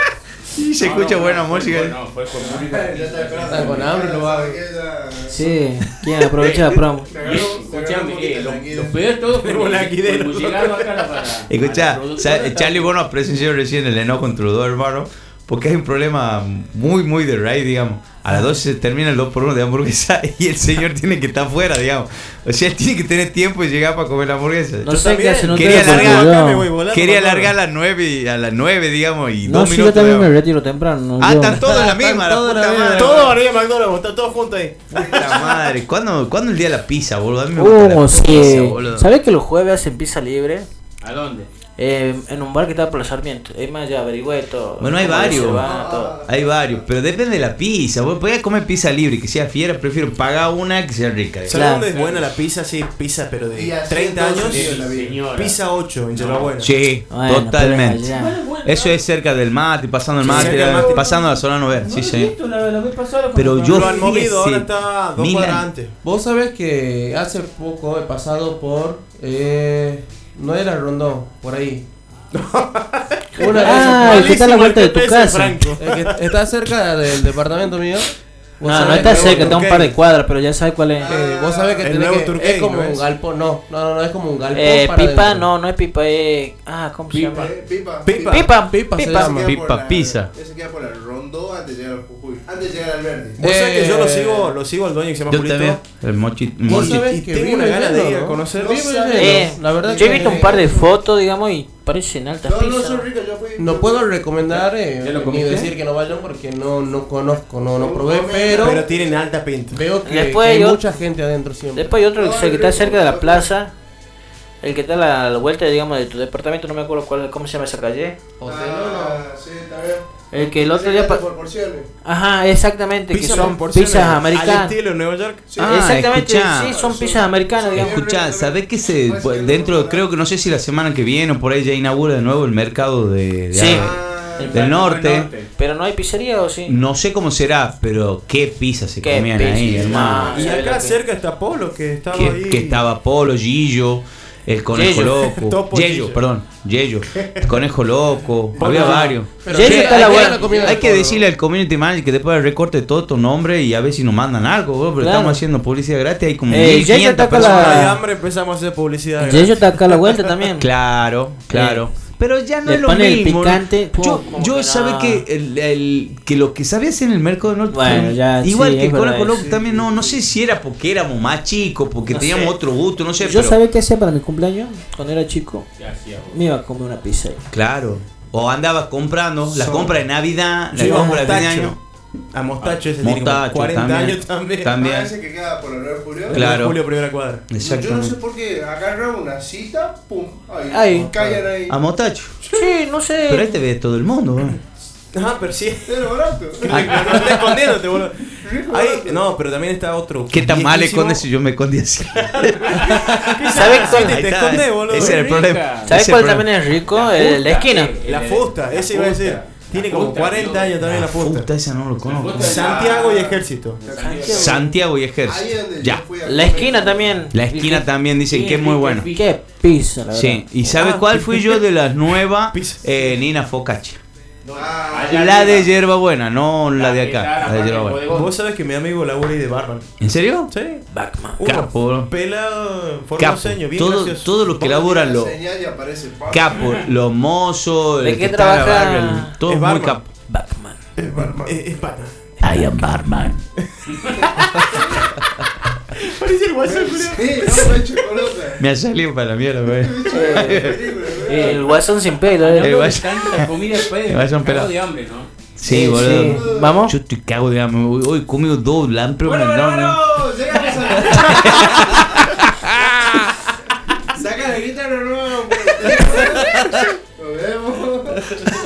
Y se No, escucha no, buena no, fue música. por- No, fue por música. Está con hambre, lo va a ver. Sí, quieren aprovechar la promo. Escuchame, eh, lo, lo peor de todo fue Tenemos la que Aquidero. cuando llegaba acá a la para. Escucha, a la productora, Sa- estaba- Charlie, vos nos presenció recién el enojo entre los dos hermanos. Porque hay un problema muy, muy de raíz, digamos. A las doce se termina el dos por uno de hamburguesa y el señor tiene que estar afuera, digamos. O sea, él tiene que tener tiempo y llegar para comer la hamburguesa. No Yo sé qué también hacen quería ustedes porque largar acá, me yo- voy volando. Quería para largar a todo. las nueve, y- a las nueve, digamos, y No, dos si yo minutos. también me digamos. retiro temprano. Ah, yo- están todos en la misma, la Todos en la puta misma. madre. Todo arriba de McDonald's, está todo junto ahí. Puta madre. ¿Cuándo, ¿Cuándo el día de la pizza, boludo? A mí me gusta Uh, la sí. pizza, boludo. ¿Sabés que los jueves hacen pizza libre? ¿A dónde? Eh, en un bar que está por la Sarmiento. Es más, ya averigüé todo. Bueno, hay cómo varios. se va, todo. Hay varios, pero depende de la pizza. Vos podés comer pizza libre, que sea fiera, prefiero pagar una que sea rica. digamos. ¿Sabes Claro. dónde es buena la pizza? Sí, pizza, pero Y de así treinta años. entonces, Sí, la vi. señora. Pizza ocho en Yerbabuena. Sí, Bueno, totalmente. pero allá. Eso es cerca del mate, pasando el Sí, mate, cerca del mate. pasando a la Solano Ver. No Sí, lo he sí. visto la, la vez pasada Pero cuando- yo- Lo han movido, ahora fíjese, está dos Milan. cuadras antes. Vos sabés que hace poco he pasado por. Eh, no era Rondón, por ahí. Una de Ah, esas- el que está a la vuelta de tu Malísimo el G P S, casa. Franco. el que está cerca del departamento mío. Vos No, no sabés está que- cerca, está a un Turquay. par de cuadras, pero ya sabes cuál es. Eh, vos sabés que El tenés nuevo que Turquay, es como ¿no un es? galpón, no, no, no, no es como un galpón Eh, para pipa, adentro. no, no es pipa, es. Ah, ¿cómo se llama? Eh, Pipa. Pipa. Pipa, Pipa se pipa. llama. Ese queda por Pipa la- pizza. Ese queda por el Rondó antes de llegar al Jujuy. Antes de llegar al Verde. Vos sabés que yo lo Eh, sigo, lo sigo al dueño que se llama Yo Julito. también. El mochi. Vos mochi- sabés Y que tengo vive una gana de lleno, ir a ¿no? conocerlo. Vive lleno, Eh, la verdad yo he que- visto un par de fotos, digamos, y parecen altas No, no, pizzas. son ricos, yo fui. No puedo recomendar eh, ¿Ya lo ni comiste? decir que no vayan porque no, no conozco, no, no probé, pero, Pero tienen alta pinta. veo que, Después que hay yo- mucha gente adentro siempre. Después hay otro que, No, es el que el está rico, cerca de la no, plaza. El que está a la, la vuelta, digamos, de tu departamento, no me acuerdo cuál, cómo se llama esa calle. Hotel, Ah, sí, está bien. El que el otro día. Pa- por porciones. Ajá, exactamente, Pizza que son por porciones, pizzas al americanas. estilo en Nueva York. Sí. Ah, Exactamente, escuchá. sí, son pizzas americanas, digamos. Escuchá, ¿sabés qué se dentro, creo que no sé si la semana que viene o por ahí ya inaugura de nuevo el mercado de, de Sí. Ah, El del norte? Pero no hay pizzería o sí. No sé cómo será, pero qué pizza se Qué comían pizza, ahí, hermano. ah, Y ¿sabes acá lo que- cerca está Polo, que estaba Que, ahí. que estaba Polo, Gillo, el conejo Yello. loco. Topo Yello, Gillo. perdón, Yello. El conejo loco. Había no. varios. Pero Yello Che, está hay, la que- buena. comida hay de que Polo. decirle al community manager que después recorte todo tu nombre y a ver si nos mandan algo, bro, pero Claro. estamos haciendo publicidad gratis. Hay como Eh, mil Yello quinientas está con personas. la- Hay hambre, empezamos a hacer publicidad. Y ellos está acá a la vuelta también. Claro, claro. Pero ya no Le es lo pone el mismo. picante, pum, Yo, como yo que sabe no. que el, el- que lo que sabía hacer en el mercado del norte, Bueno, ya, igual sí, que es Conejo verdad, Loco sí. también no, no sé si era porque éramos más chicos, porque No teníamos sé. otro gusto, no sé, Yo pero sabía qué hacía para mi cumpleaños cuando era chico. ¿Qué hacía vos? Me iba a comer una pizza ahí. claro. O andaba comprando la Son- compra de Navidad, la Yo compra de fin de Mostacho. año. A Mostacho ese tiene como Mostacho cuarenta también. años también. También. Ah, ese que queda por el nueve de julio. Claro. Julio, primera cuadra. Yo no sé Exactamente. por qué agarraba una cita, pum, ahí, Ahí. callan ahí. A Mostacho. Sí, no sé. Pero ahí te ve todo el mundo, bro. Ajá, pero sí. Era barato. No estás escondiéndote, boludo. Ahí, no, pero también está otro. ¿Qué tan mal viejísimo. escondes si yo me escondí así? ¿Sabes Sí, cuál, te, Ahí te está, escondes, boludo. ese era el Rica. problema. ¿sabes Ese cuál es el problema. también es rico? El de la esquina. La fusta, ese iba a decir. Tiene como fusta, cuarenta tío. años también la fusta. Puta, esa no lo conozco. fusta. Santiago y Ejército. Santiago y Ahí Ejército. donde Ya. yo fui a La comer. esquina también. La esquina también dicen que es muy buena. Qué pizza, la verdad. Sí, ¿y sabe Ah, cuál pi- fui yo de las nuevas? Pizza. Eh, Nina Focaccia. Ah, Allá La de arriba. hierbabuena, no la de que está acá. la La de parte del hierbabuena. bodegón. Vos sabés que mi amigo labura ahí de barman. ¿En serio? Sí. Batman. Uno Capo, bro. pelado, Capo. formoseño, bien Todo, gracioso. todo lo que vos laburan le los señal y aparece Pablo. capos, los mozos, ¿De el qué que está en la trabaja? barra, el- todo Es es muy barman. capo. Batman. Es barman. Es, es pana. I am barman. Parece el guasón, Julio. Sí, no, me chocolate. Me ha salido para la mierda, güey. El guasón sin pelo, El eh. Hablando de guaso- tanta comida después el de guasón cago pelado. de hambre, ¿no? Sí, Sí, boludo. sí. ¿Vamos? Yo estoy cago de hambre. Hoy hoy he comido dos lampres. Bueno, bueno, bueno, no, no. bueno, llegamos a... Saca la guitarra nueva. Nos vemos.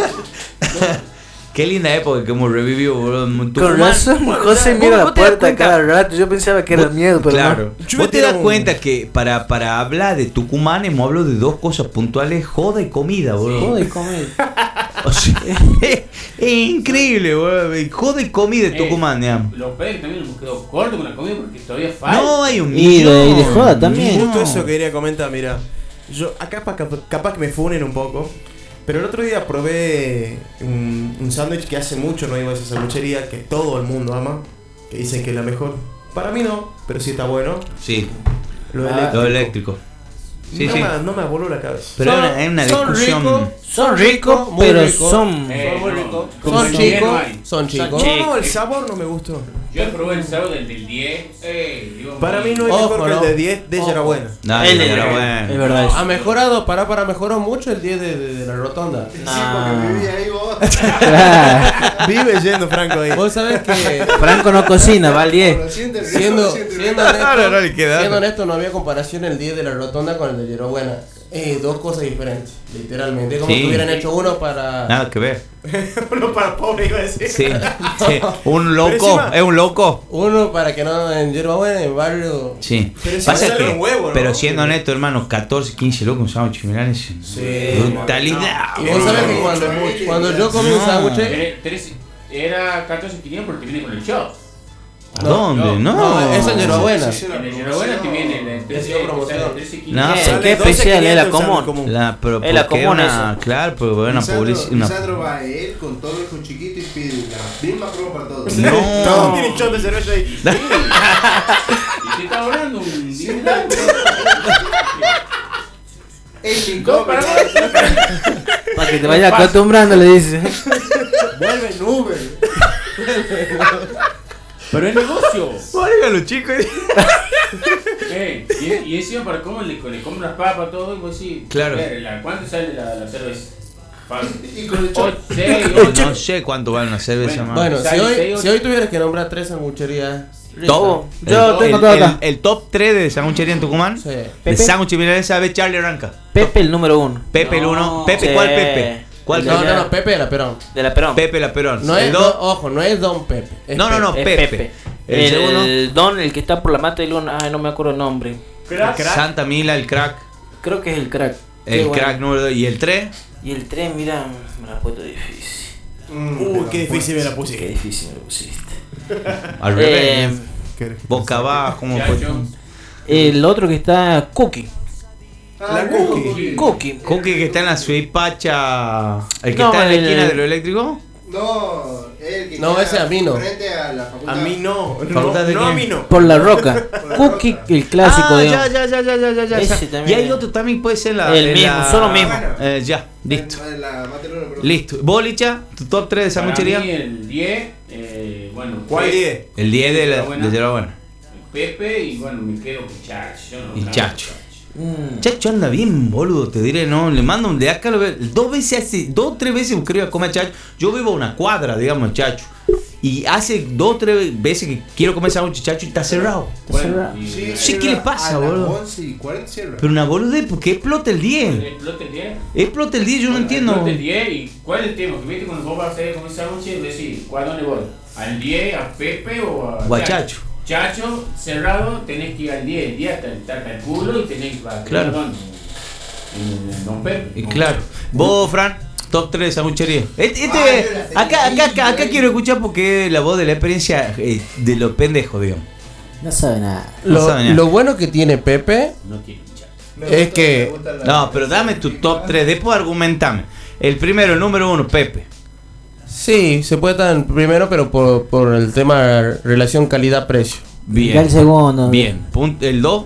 Qué linda época que hemos revivido, boludo. En Con Tucumán. razón, José ¿Vos- mira la vos te das puerta cuenta? cada rato. Yo pensaba que era Vos- miedo, pero claro. Yo Vos me te tiro das un- cuenta que para, para hablar de Tucumán hemos hablado de dos cosas puntuales: joda y comida, no. boludo. Joder, comer. O sea, es, es increíble, boludo. Joda y comida de Eh, Tucumán, digamos. Los pedos también hemos quedado cortos con la comida porque todavía falta. No, hay un Y de- y de millón. joda también. Justo eso quería comentar, mira. Yo, acá pa- cap- capaz que me funen un poco. Pero el otro día probé un, un sándwich que hace mucho no iba a esa sanduichería, que todo el mundo ama, que dicen que es la mejor. Para mí no, pero sí está bueno. Sí, Lo Ah, eléctrico. lo eléctrico. Sí, no, sí. Me, no me voló la cabeza. Pero Son- es una, es una son discusión. ricos. Son ricos, muy pero ricos. son. Eh, Son muy no, ricos. como Son el diez chicos. no hay. Son chicos. chicos. No, el sabor no me gustó. Yo probé el sábado del, del diez. Eh, digo, Para mí no es Ojo, mejor que no. el de diez de Ojo. Yarabuena. No, El no, de- era Es bueno. verdad eso. Ha mejorado, para para mejoró mucho el día de, de, de la rotonda. Sí, Nah. porque vivía ahí vos. Vive yendo Franco ahí. Vos sabés que Franco no cocina, va al diez. siendo, el siendo, riesgo, siendo No, no, no le honesto, queda. siendo honesto, no había comparación el día de la rotonda con el de Yerobuena. Eh, dos cosas diferentes, literalmente. Como Sí. si hubieran hecho uno para. Nada que ver. Uno para pobre iba a decir. Sí. Sí. Un Pero loco, encima- es un loco. Uno para que no en Yerobuena, en barrio. Sí. Pero si Pasa me sale que, un huevo, ¿no? pero siendo honesto, hermano, catorce, quince locos un sándwich milanes. Sí. Brutalidad. Y vos sabés que mucho, cuando, mucho. cuando yo comí un No. sándwich. Tre- trece Era catorce quinientos porque viene con el shop. ¿A dónde? No. No, eso en Yerobuena. Sí, sí, En el Yerobuena te viene el trece promoción. No. ¿Qué, Sale qué doce especial es la quinientos el común? común. La, pero Es la porque común una, eso. claro, pero una Lisandro, publicidad. Una... Lisandro va a él con todo el hijo chiquito y pide la misma prueba para todos. No. Todos tienen shot de cerveza ahí. Y te está hablando un dineral. El No, para vos. Para que te vayas acostumbrando, le dice. Vuelve en Uber. Pero es negocio. Oigan los chicos. Eh, y, y encima para cómo le, le compras papas, todo, y vos sí. Claro. ¿Cuánto sale la, la cerveza? Y con el ocho, shot. seis, ocho. No sé cuánto vale una cerveza Bueno, más. Bueno, si Sale hoy, seis, si hoy tuvieras que nombrar tres sangucherías. Todo. El- Yo tengo el, todo el- acá. el top tres de sanguchería en Tucumán. Sí. De Pepe. sándwich milanesa, sabe Charlie Arranca. Pepe el número uno. Pepe el No. uno. Pepe, Sí. ¿cuál Pepe? ¿Cuál ¿Cuál? No, Ya. no, no, Pepe de la Perón. De la Perón. Pepe la Perón. No el es, dos. no, ojo, no es Don Pepe. es No, no, no, Es Pepe. Pepe. El, El, segundo. el Don, el que está por la mata de Luna. Ay, no me acuerdo el nombre. Santa Mila, el crack. Creo que es el crack. Qué El bueno. crack número dos. Y el tres. Y el tren, mira, me la he puesto difícil. Uy, qué difícil me la Qué puse. difícil me lo pusiste. Al Eh, revés. Boca abajo. ¿Cómo fue? Chacho. el otro que está Cookie. La cookie. Cookie. Cookie que está en la Suipacha. El que No, está en la el- esquina de lo eléctrico. No, el que No, queda ese a mí no. Frente a la facultad. A mí no. No, ¿Facultad de no a quién? mí no. Por la roca. Cookie, el clásico, ah, digamos. ya, ya, ya, ya, ya, ya. Ese ya. también Y hay es. otro también puede ser la. El en mismo, la- son los mismos. Eh, ya, listo. En la Materona, pero- Listo. Bolicha, tu top tres de Para sanguchería. mí el diez, eh, bueno. ¿Cuál Pe- diez? El diez de la Buena. de Buena. Pepe y bueno, me quedo con Chacho. Yo no Y cambio Chacho. Chacho anda bien, boludo, te diré, no, le mando un de acá, lo veo, dos veces hace, dos o tres veces creo que comer a Chacho. Yo vivo a una cuadra, digamos, Chacho. Y hace dos o tres veces que quiero comer sándwich Chacho y está cerrado. Bueno, y- Sí, Sí, ¿qué le pasa, a las boludo? once y cuarenta cierra. Pero una boludez, porque explota el diez. Explota el diez. Explota el diez, yo no Bueno, entiendo. explota el diez y ¿cuál es el tema? Que viste cuando vos vas a hacer comer sándwiches, decís, ¿cuál dónde voy? ¿Al diez, a Pepe o a O a Chacho. Chacho, cerrado, tenés que ir al diez, el diez hasta, hasta, hasta el culo y tenés que ir a Claro. Don, en- en Don Pepe. Y claro. Vos, Fran, top tres de sanguchería. Este, este- Ay, yo la tenía acá, acá, acá, acá ahí. quiero escuchar porque es la voz de la experiencia eh, de los pendejos, digamos. No sabe nada. No Lo, sabe nada. lo bueno que tiene Pepe No tiene Chacho. Me es gusta- que- me gusta la- No, pero dame tu top tres, después argumentame. El primero, el número uno, Pepe. Sí, se puede estar en primero, pero por, por el tema relación calidad-precio. Bien. Ya el segundo. Bien. Punto- el dos,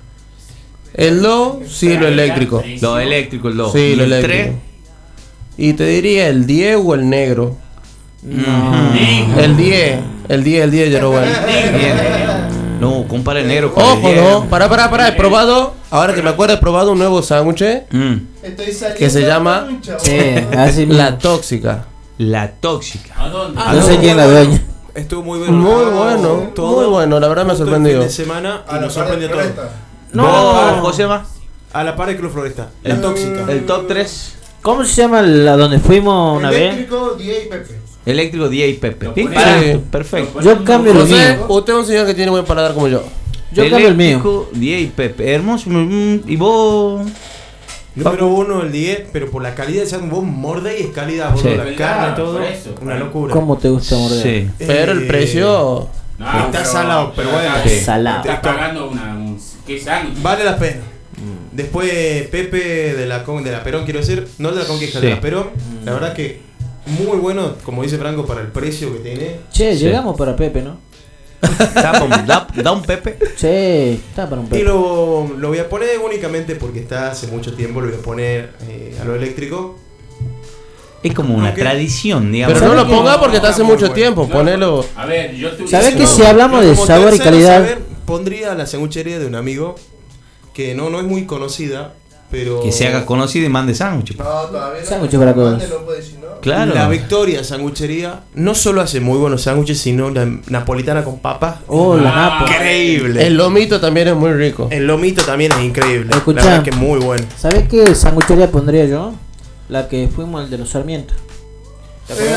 El dos, sí, lo eléctrico. lo eléctrico, el dos. Sí, y lo el eléctrico. tres, Y te diría el diez o el negro. No. El diez, el diez, el diez, ya lo bueno. bien. No, compara el negro con el Ojo, diez. no, pará, pará, pará, he probado, ahora que me acuerdo, he probado un nuevo sándwich Mm, Estoy saliendo que se llama- con un chavo. Sí, así La mismo. Tóxica. la tóxica. ¿A dónde? Ah, No sé quién es la dueña. Estuvo muy bueno. Muy bueno, muy bueno, la verdad me ha justo el sorprendido. fin de semana y A la nos sorprendió todo. floresta. ¿Vos, No. Josema? A la par de Club Floresta. La tóxica. El top tres, ¿Cómo se llama la donde fuimos una vez? Eléctrico, diez y Pepe. eléctrico, diez y Pepe. Lo Bien, pones- barato, Sí. perfecto. Yo cambio lo José, mío. usted es un señor que tiene buen paladar como yo. Yo cambio el mío. Eléctrico, diez y Pepe. Hermoso. mm, ¿Y vos? Número uno, el diez, pero por la calidad de sándwich, vos mordés y es calidad, boludo. Sí. La carne y todo. Por eso. Una locura. ¿Cómo te gusta morder? Sí. Pero el Eh, precio. No, Está pero- salado, pero bueno. estás- Sí. Salado. Estás pagando una. Un, ¿qué sándwich? Vale la pena. Después Pepe de la, Con- de la Perón, quiero decir, no de la Conquista, Sí. de la Perón. La verdad que muy bueno, como dice Franco, para el precio que tiene. Che, Sí. llegamos para Pepe, ¿no? Da, un- da- da un Pepe. Che, está para un Y Pepe. lo, lo voy a poner únicamente porque está hace mucho tiempo, lo voy a poner eh, a lo eléctrico. Es como una Ok. tradición, digamos. Pero no lo ¿Sabes ponga qué? porque está hace Muy mucho bueno. tiempo, No, ponelo. A ver, yo tuve. ¿Sabés no, que si hablamos de Como sabor y tercero, calidad? saber, pondría la sanguchería de un amigo que no, no es muy conocida, pero. Que se haga conocido y mande sándwich. No, todavía no. Sándwiches para todos. Mande, no puede decir no. Claro. La Victoria Sanguchería no solo hace muy buenos sándwiches, sino la napolitana con papas. Oh, la Ah, Napo. Increíble. El lomito también es muy rico. El lomito también es increíble. Escuchá. La verdad que es muy bueno. ¿Sabés qué sanguchería pondría yo? La que fuimos, el de los Sarmientos. ¿Te acuerdas?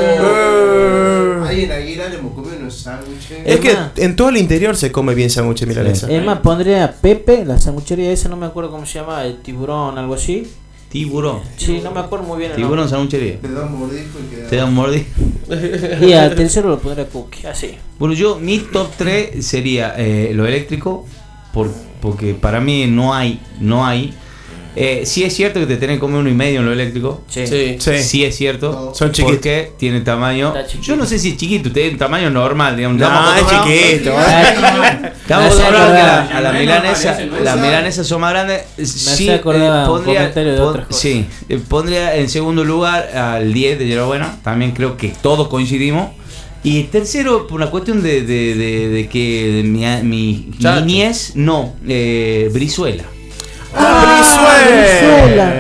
Oh. Ahí en Aguilar hemos comido unos sándwiches. Es que más. en todo el interior se come bien sándwich milanesa. Es más, pondría Pepe, la sanguchería esa, no me acuerdo cómo se llama, el tiburón, algo así. Tiburón. Sí, no me acuerdo muy bien el Tiburón sanguchería. Te da un mordisco y queda. Te da un mordi. nombre. Y al tercero lo pondría Cookie, así. Bueno, yo, mi top tres sería eh, lo eléctrico. Por, porque para mí no hay. No hay. Eh, sí es cierto que te tenés que comer uno y medio en lo eléctrico. Sí. Sí. Sí. Sí es cierto. Son chiquitos. Porque tiene tamaño. Está chiquito. Yo no sé si es chiquito, tiene un tamaño normal, digamos. No, Estamos es acostumbrados- chiquito. Estamos Me hace acostumbrados que acordar- la- a la Menos milanesa, mal, ese no las es- milanesas son más grandes. Sí, hace acordar a un comentario de pon- otra cosa. sí, eh, pondría en segundo lugar al diez de Hierbabuena. También creo que todos coincidimos. Y tercero, por una cuestión de, de, de, de que de mi, mi Chacho. niñez, no, eh, Brizuela. Ah, Brizuela. Brizuela.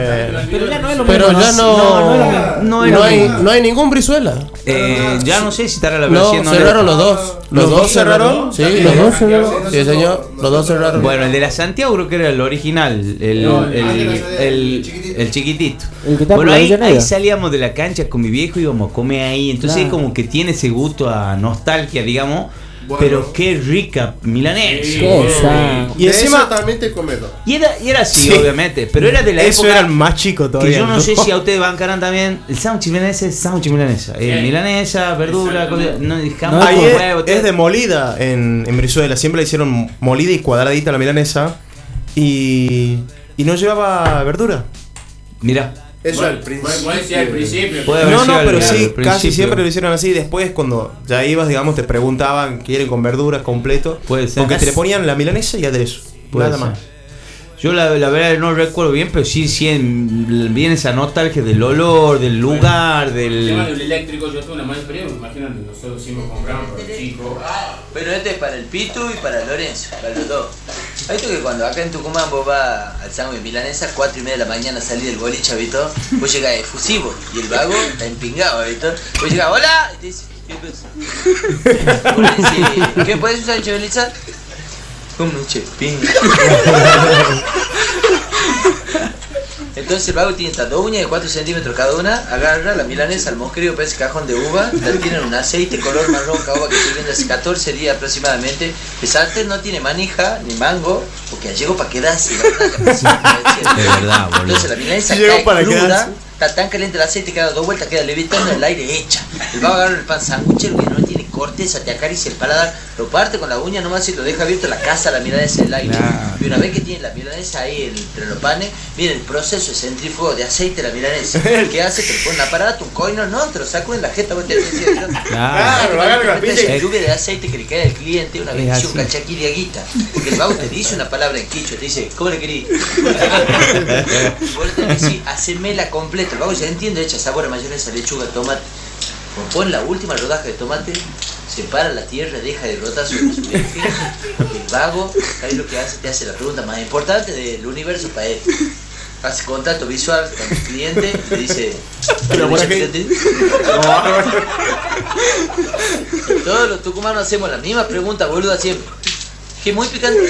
Pero ya no es lo Pero mismo. ya no. No, no es lo mismo. No No, es lo hay, mismo. no hay ningún Brizuela. Eh, ya no sé si estará la No, versión. cerraron los dos. ¿Los dos cerraron? Sí, Los dos cerraron. Sí, señor. Los dos cerraron. Bueno, el de la Santiago creo que era el original, el, No, el, el- el, el chiquitito. el chiquitito. El que está por Bueno, la ahí, Avellaneda. ahí salíamos de la cancha con mi viejo y íbamos a comer ahí. Entonces Claro. como que tiene ese gusto a nostalgia, digamos. Bueno. Pero qué rica milanesa. Sí. Qué esa. Y De encima- eso también te comedo. Y era, y era así, Sí. obviamente. Pero era de la Eso época era el más chico que todavía. yo no sé si a ustedes bancarán también. El sándwich milanesa es sándwich milanesa. Eh, Sí. milanesa, verdura, Exactamente. cosa- no, No, jamás Ahí con es, huevo, es todo. de molida en, en Brizuela. Siempre la hicieron molida y cuadradita la milanesa. Y, y no llevaba verdura. Mirá. Eso Bueno, al principio. bueno, bueno, sí, al principio. Puede haber No, sido no, al- pero al sí, principio. casi siempre lo hicieron así. Después, cuando ya ibas, digamos, te preguntaban, ¿quieren con verduras completo? Puede ser. Porque te le ponían la milanesa y aderezo. Puede Nada ser. más. Yo la, la verdad no recuerdo bien, pero sí, sí en- viene esa nostalgia del olor, del lugar, El tema del... del eléctrico, yo tuve una mala experiencia, imagínate, nosotros siempre compramos para los chicos. Pero este es para el Pitu y para Lorenzo, para los dos. ¿Has visto que cuando acá en Tucumán vos vas al sándwich milanesa, cuatro y media de la mañana salís del boliche, ¿viste? Vos llegás efusivo y el vago está empingado, ¿viste? Vos llegás, hola, y te dice, ¿qué pasa? Vos le decís, ¿qué puedes usar, Chabeliza? Como un chepín. Entonces el vago tiene estas dos uñas de cuatro centímetros cada una, agarra la milanesa al mosquero, parece cajón de uva, la tiene en un aceite color marrón caoba que estoy viendo hace catorce días aproximadamente. El sartén no tiene manija ni mango, porque llegó para quedarse. La verdad, que De verdad, boludo. entonces la milanesa Llegó cae para cruda, quedarse. está tan caliente el aceite que da dos vueltas, queda levitando en el aire hecha. El vago agarra el pan sándwichero que no tiene corteza, te acaricia el paladar, lo parte con la uña nomás y lo deja abierto la casa, la milanesa en el aire. Claro. Y una vez que tiene la milanesa ahí entre los panes, viene el proceso de centrífugo de aceite de la milanesa. ¿Qué hace? Te pone un aparato, un coino, no, te lo saco en la jeta, vos te decís, Claro. lo agarra con la pincha y- el lluvia de aceite que le cae al cliente, una Es bendición, así. cachaquí de aguita. Porque el vago te dice una palabra en quicho, te dice, ¿cómo le querís? Vos le tenés que decir, hacemela completa. El vago ya entiende, echa sabor a mayonesa, lechuga, tomate. Cuando pone la última rodaja de tomate, separa la tierra, deja de rotar sobre su eje. El vago, ahí lo que hace, te hace la pregunta más importante del universo para él. Hace contacto visual con el cliente, le dice, Pero por aquí- "¿Picante?". Todos los tucumanos hacemos la misma pregunta, boluda, siempre. Que muy picante.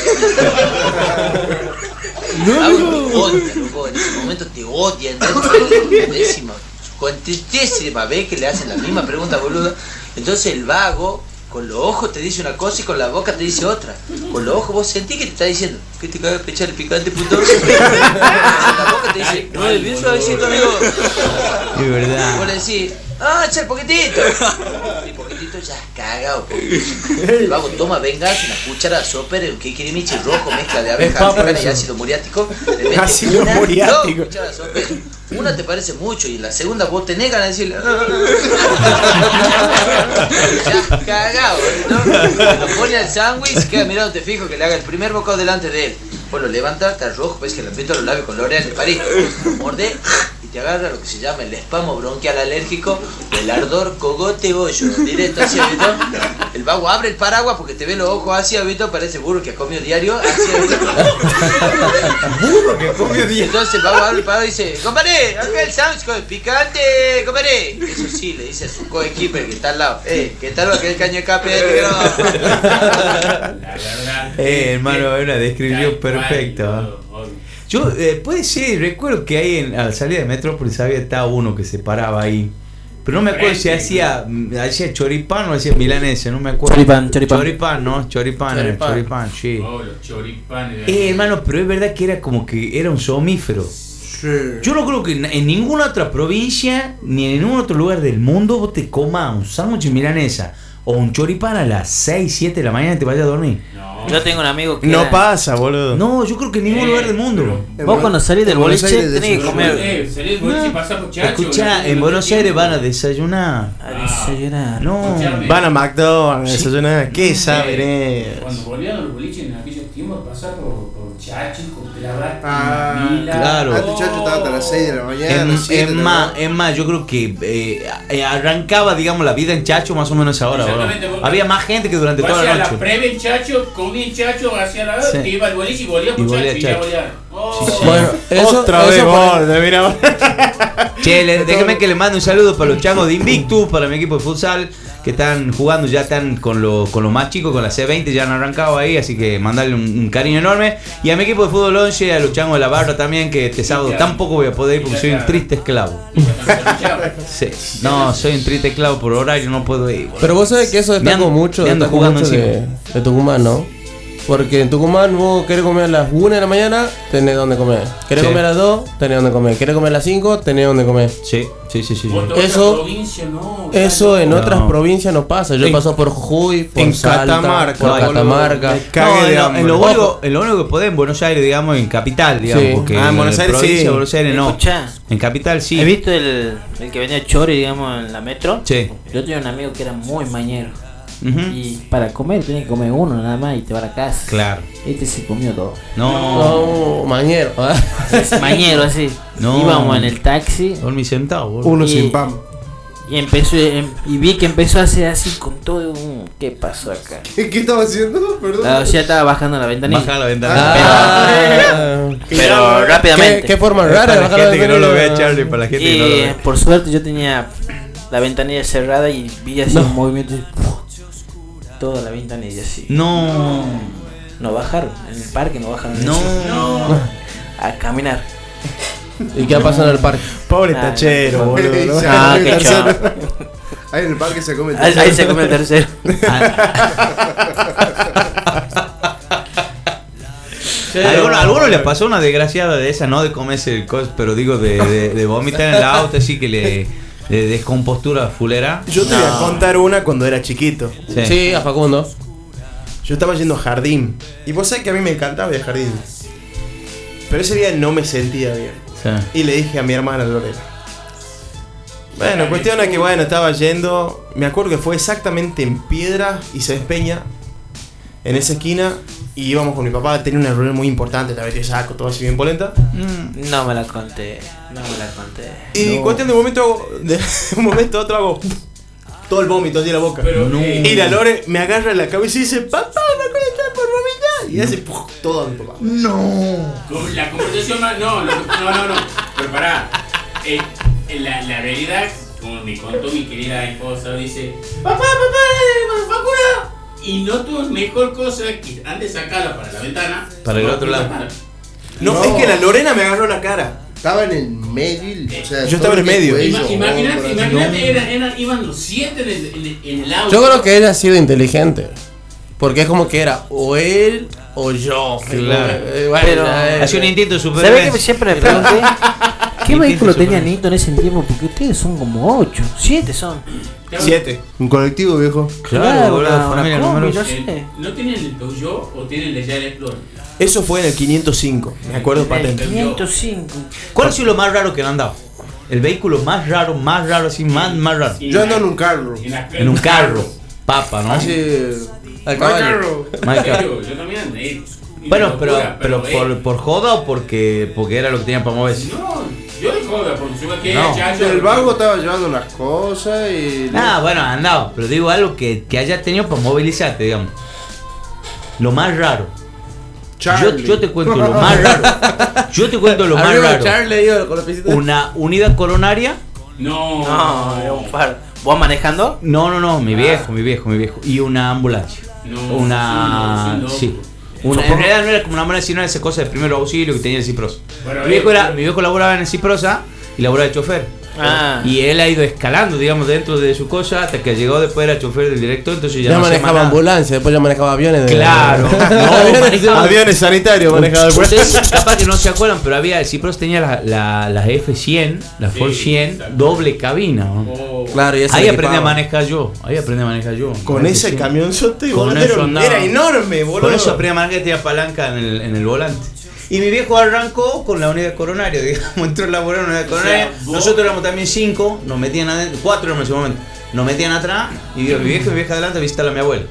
Vago te odia, loco, en ese momento te odia, entonces, décima, con tristeza ve que le hacen la misma pregunta, boluda. Entonces el vago, con los ojos te dice una cosa y con la boca te dice otra. Con los ojos vos sentís que te está diciendo, ¿qué te caga de pechar el picante, puto? Con la boca te dice, no, es bien suavecito, amigo. De verdad. Vos le decís, ah, echa el poquitito. El poquitito ya es cagado. El vago toma venganza, una cuchara de sopera, un kikirimichi rojo, mezcla de abeja papa africana y eso. ácido muriático. Le mete Ácido una, muriático. dos cucharas de sopera. Una te parece mucho y en la segunda vos te negan a decirle, ya cagado, ¿no? Te lo pone al sándwich, queda mirándote fijo que le haga el primer bocado delante de él. Vos lo levantás, está rojo, ves que le aprieto los labios con L'Oreal de París. Lo mordés y te agarra lo que se llama el espasmo bronquial alérgico, el ardor cogote bollo, directo así, ¿viste? El vago abre el paraguas porque te ve los ojos así, ¿viste? Parece burro que ha comido diario, así, ¿viste? Burro que comió diez. Entonces el vago abre el paraguas y dice, compadre, acá el sándwich con el picante, compadre. Eso sí, le dice a su coequiper que está al lado, eh, ¿qué tal lo que el caño de escape de negro? La verdad. Eh, hermano, es una descripción Tal cual, perfecta. todo, obvio. Yo, eh, puede ser, recuerdo que ahí en, a la salida de Metrópolis había estado uno que se paraba ahí. Pero no me acuerdo si Frente, hacía, mm, hacía choripán o hacía milanesa, no me acuerdo. Choripán, choripán. Choripán, ¿no? Choripán, era Choripán. choripán, sí. Oh, los choripanes. de- Eh, hermano, pero es verdad que era como que era un somífero. Yo no creo que en, en ninguna otra provincia, ni en ningún otro lugar del mundo, vos te comas un sándwich de milanesa o un choripán a las seis, siete de la mañana y te vayas a dormir. No. Yo tengo un amigo que. No era- pasa, boludo. No, yo creo que en ningún Eh, lugar del mundo. En Vos Buen- cuando salís del en Buenos boliche Aires tenés que decís, comer. Eh, salís del boliche y pasás por Chacho. Escuchá, no- en no Buenos te Aires tiempo. van a desayunar. A desayunar. No. Escuchame. Van a McDonald's, desayunar. ¿Qué saben, eh? Cuando volvían a los boliches en aquellos tiempos, pasar por, por Chachi, con Clavat, Ah, claro. Antes Chacho estaba hasta las seis de la mañana. Es, las siete es de la más, mañana. es más, yo creo que eh, eh, arrancaba, digamos, la vida en Chacho más o menos a esa hora, bro. Exactamente, vos- Había más gente que durante Hacía toda la la noche. previa en Chacho, comía en Chacho, hacía la Sí. te iba al boliche y volía Y por volía Chacho y Chacho. ya volía. Oh, Bueno, eso, Otra eso vez por- gol, mira. Che, le- déjame que le mande un saludo para los changos de Invictus, para mi equipo de futsal, que están jugando, ya están con los con lo más chicos, con la C veinte, ya han arrancado ahí, así que mandarle un, un cariño enorme. Y a mi equipo de fútbol once, a los changos de la barra también, que este sábado tampoco voy a poder ir porque soy un triste esclavo. Sí. No, soy un triste esclavo por horario, no puedo ir. Pero vos sabés que eso Me destaca ando- mucho, me ando destaca jugando mucho de, de Tucumán, ¿no? Porque en Tucumán vos querés comer a las una de la mañana, tenés donde comer. Querés Sí. comer a las dos, tenés donde comer. Querés comer a las cinco, tenés donde comer. Sí, sí, sí, sí. Otra Eso- provincia, no, Eso en No. otras provincias no pasa. Yo he En- pasado por Jujuy, por en Salta, Catamarca, por boludo. Catamarca. Me cague No, de en, lo, hambre. en lo único, en lo único que podés en Buenos Aires, digamos, en capital, digamos, Sí. porque Ah, en Buenos Aires provincia sí. de Buenos Aires no. Escuchá, En capital sí. ¿has visto el, el que venía Chori, digamos, en la metro? Sí. Yo tenía un amigo que era muy mañero. Ujú. Y para comer tenía que comer uno nada más y te va a la casa. Claro. Este se comió dos. No. No, mañero. Es mañero así. No. Íbamos en el taxi Dormí sentado, boludo. Uno Y- sin pan. y empezó em- y vi que empezó a hacer así con todo un... ¿Qué pasó acá? ¿Qué estaba haciendo? Perdón. La ya estaba bajando la ventanilla. Baja la ventana. Ah, Pero rápidamente. ¿Qué, qué forma Para rara de la bajar gente que no lo ventanilla. ve, Charlie, para la gente que no lo Y ve. por suerte yo tenía la ventanilla cerrada y vi así un movimiento y, toda la ventanilla así. No. No bajaron, en el parque no bajaron. No. No. A caminar. ¿Y qué pasa en el parque? Pobre Ah, tachero, no. boludo. ¿no? Se Ah, come el qué tercero. chavo. Ahí en el parque se come el Ahí, tercero. ahí se come el tercero. A algunos, a algunos les pasó una desgraciada de esa, no de comerse el cos, pero digo de, de, de vomitar en el auto, así que le de descompostura fulera. Yo te voy a contar una cuando era chiquito. Sí. Sí, a Facundo. Yo estaba yendo a jardín. Y vos sabés que a mí me encantaba ir a jardín. Pero ese día no me sentía bien. Sí. Y le dije a mi hermana Lorena. Bueno, cuestión es que bueno, estaba yendo. Me acuerdo que fue exactamente en Piedra y se despeña. En esa esquina. Y íbamos con mi papá, tenía una reunión muy importante, la vez saco, todo así bien polenta. Mm. No me la conté. No me la conté. Y No. cuestión de un momento hago- de un momento a otro hago todo el vómito así en la boca. Pero, No. eh, Y la Lore me agarra la cabeza y dice, papá, me conecté por vomitar. Y hace ¡puf! Todo a mi papá. Con la conversación más. No, no, no, no, no. Pero pará. Eh, en la, la realidad, como me contó mi querida esposa, dice: Papá, papá, eh, Facundo. Y no tuvo mejor cosa que antes de sacarla para la ventana. Para el otro lado. No, No. es que la Lorena me agarró la cara. Estaba en el medio. O sea, Yo estaba en el todo medio. cuello, Ima- Imagínate, hombros, imagínate, eran, eran, iban los siete en el, en el, en el auto. Yo creo que él ha sido inteligente. Porque es como que era o él o yo. Claro. Eh, bueno, Pero- eh, Hace un intento de ¿Sabes supervivencia. que siempre me pregunté? ¿Qué ¿Y vehículo quién se tenía supone? Nito en ese tiempo? Porque ustedes son como ocho, siete son. Siete. Un colectivo, viejo. Claro, boludo, una, una familia combi, numerosa. no sé. Eh, ¿No tienen el Peugeot o tienen el Yale Explorer? Eso fue en el quinientos cinco, me acuerdo patente. quinientos cinco. ¿Cuál ha sido lo más raro que han andado? El vehículo más raro, más raro, así, más, más raro. Yo ando en un carro. En, la- En un carro. Papa, ¿no? Así. al My caballo. carro. Más caro. Yo, yo también. eh, Bueno, una pero, locura, pero eh, por, por joda o porque, porque era lo que tenían para moverse. No, yo de joda, porque yo que No. chacho. El vago estaba llevando unas cosas y. Ah, bueno, andado, pero digo algo que, que haya tenido para movilizarte, digamos. Lo más raro. Yo, Charlie. yo te cuento lo más raro. Yo te cuento lo más Arriba raro. Charlie iba con la piscina. Una unidad coronaria. No, No, era un par. ¿Vos manejando? No, no, no, mi viejo, mi viejo, mi viejo. Y una ambulancia. No, Una. sí, no, sí, Sí. Una, en realidad no era como una ambulancia, sino era esa cosa de primer auxilio que tenía el Ciprosa. Bueno, Mi viejo, eh, era, eh. mi viejo laboraba en el Ciprosa y laboraba de chofer. Ah. Y él ha ido escalando, digamos, dentro de su cosa hasta que llegó después era chofer del director, entonces ya, Ya no hacía manejaba más nada. ambulancia, después ya manejaba aviones. de- Claro. No, manejaba- Aviones sanitarios manejaba después. Ustedes capaz que no se acuerdan, pero había, el Cipros tenía la- la- las F cien, la Ford Sí, cien, exacto. doble cabina. ¿no? Oh, Claro, y ese Ahí le aprendí a equipaba. manejar yo, ahí aprendí a manejar yo. Con La F ese cien. camionzote, Con boludo, eso era, andaba. era enorme, boludo. Con eso aprendí a manejar, tenía palanca en el, en el volante. Y mi viejo arrancó con la unidad coronaria, digamos, entró a laborar en la unidad coronaria. vos- Nosotros éramos también cinco, nos metían adentro, cuatro éramos en ese momento. Nos metían atrás y digo, mi viejo y mi vieja adelante a visitar a mi abuela.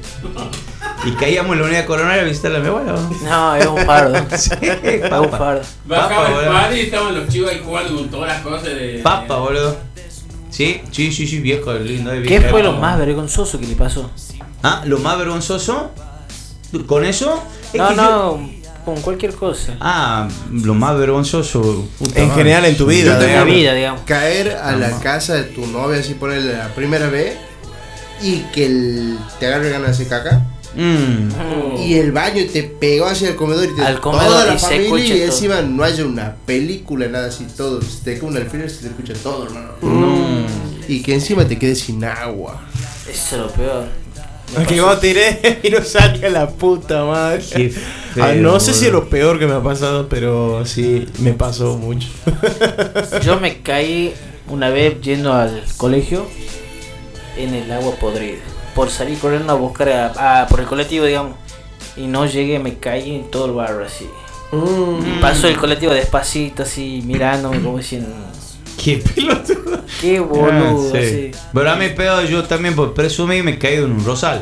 Y caíamos en la unidad coronaria a visitar a mi abuela. ¿no? No, era un fardo. Sí, Era un papa. fardo. Bajaba Papa, el boludo. padre y estaban los chicos ahí jugando con todas las cosas de. Papa, boludo. Sí, sí, sí, sí, viejo, lindo. de ¿Qué viejo. fue lo más vergonzoso que le pasó? Ah, lo más vergonzoso con eso es No, que yo- no, con cualquier cosa. Ah, lo más vergonzoso. Puta En madre. general en tu Yo vida, tengo En la digamos. vida, digamos. Caer a la casa de tu novia, así ponerle la primera vez, y que el- te agarre ganas de hacer caca. Mm. Y el baño te pegó hacia el comedor y te Al comedor toda la y se familia escucha y todo. encima no haya una película, nada así, todo. Se te cae un alfiler, se te escucha todo, hermano. No. Y que encima te quedes sin agua. Eso es lo peor. Me Que pasó. vos tiré y no salga la puta madre. Qué feo, Ah, no sé si es boludo. lo peor que me ha pasado, pero sí, me pasó mucho. Yo me caí una vez yendo al colegio en el agua podrida. Por salir corriendo a buscar a, a- por el colectivo, digamos. Y no llegué, me caí en todo el barrio así. Y pasó el colectivo despacito así, mirándome como diciendo, Qué pelotudo. qué boludo, Ah, sí. así. Pero a mí peor, yo también por presumir me he caído en un rosal.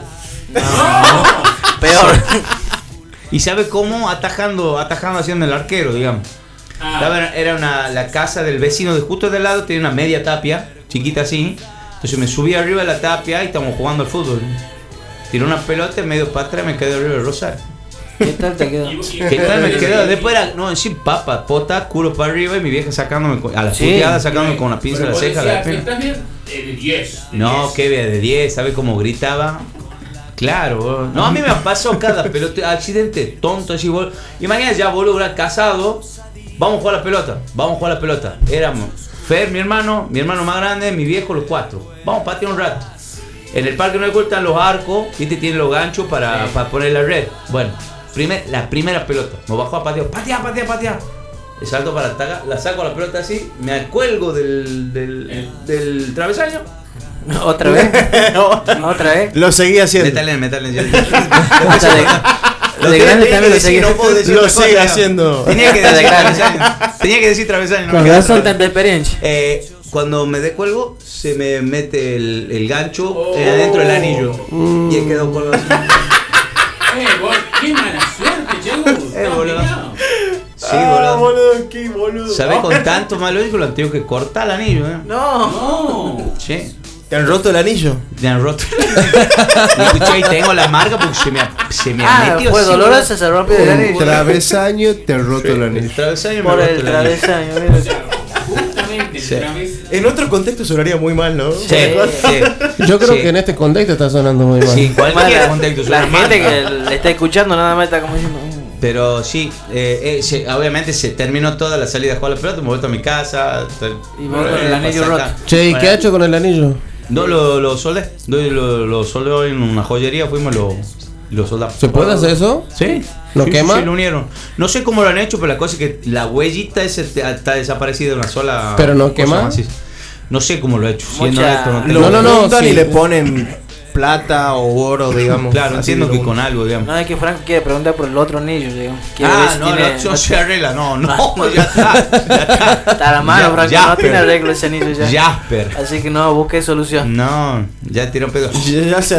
Peor. ¿Y sabe cómo? Atajando, atajando haciendo el arquero, digamos. Ah, Estaba- Era una, la casa del vecino de justo del lado, tenía una media tapia, chiquita así. Entonces me subí arriba de la tapia y estamos jugando al fútbol. Tiré una pelota en medio para atrás y me quedé arriba del rosal. ¿Qué tal te quedó? y- y- ¿Qué tal me quedó? Después era, no, en sí, papa, pota, culo para arriba y mi vieja sacándome con- a la Sí. puteada, sacándome con una pinza de Pero la vos ceja. La decías, pena. ¿estás bien? Eh, de diez. de No, diez. que de diez, ¿sabe cómo gritaba? Claro, boludo. No, a mí me pasó cada pelota, accidente tonto así, boludo. Imagínate ya, boludo, era casado. Vamos a jugar a la pelota, vamos a jugar a la pelota. Éramos Fer, mi hermano, mi hermano más grande, mi viejo, los cuatro. Vamos a patear un rato. En el parque no están los arcos, viste, tienen los ganchos para, para poner la red. Bueno, primer, la primera pelota, nos bajó a patear, patea, patea, patea. Le salto para atacar, la saco a la pelota así, me cuelgo del, del, del travesaño. ¿Otra vez? ¿Otra vez? Lo seguí haciendo. Métale, métale. ya. O sea, de, de grande también lo seguí. No puedo decir Lo otra cosa, sigue digamos. haciendo. Tenía que De decir grande. travesaño. Tenía que decir travesaño. no Con me queda razón otra. tanta experiencia. Eh, cuando me descuelgo, se me mete el, el gancho eh, adentro del anillo. Y he quedado colgado así. Eh, vos, qué mala suerte, Chego. Eh, boludo. Sí, Ah, boludo. boludo, qué boludo. ¿Sabes con tanto mal oído que lo han tenido que cortar el anillo, eh? No. No. Sí. ¿Te han roto el anillo? Me han roto. Y escuché, y tengo la marca porque se me ha, se me ha Ah, metido fue así, dolorosa, se rompió el Un anillo. travesaño te ha roto el boludo. anillo. El travesaño me Por ha roto el el anillo. travesaño, O mira. sea, justamente Sí. otra vez. En otro contexto sonaría muy mal, ¿no? Sí, sí. Yo creo Sí. que en este contexto está sonando muy mal. Sí, en cualquier La, contexto la suena mal. gente que le está escuchando nada más está como diciendo. "Mm". Pero sí, eh, eh, se- obviamente se terminó toda la salida a jugar a la pelota, me he vuelto a mi casa. Y vos con el anillo roto. Che, ¿y qué ha hecho con el anillo? No, lo, lo soldé. No, Lo, lo soldé en una joyería, fuimos y lo, y lo soldamos. ¿Se puede hacer eso? ¿Sí? ¿Lo Sí, quema? Sí, lo unieron. No sé cómo lo han hecho, pero la cosa es que la huellita esa te- está desaparecida de una sola. ¿Pero no cosa quema? maciza. No sé cómo lo ha hecho. Siendo Mucha- honesto, no tengo Lo No, no, no, juntan sí. y le ponen plata o oro, digamos. Claro, Así entiendo de que lo- con algo, digamos. No, es que Franco quiere preguntar por el otro anillo, digamos. Quiere ver Ah, si no, tiene- no, no no- se arregla, no, no, No. ya está, ya está. Está a la mano, Ya- Franco, ya, no tiene pero- arreglo ese anillo ya. Jasper. Así que no, busque solución. No, ya tiró pedo. Ya, ya se.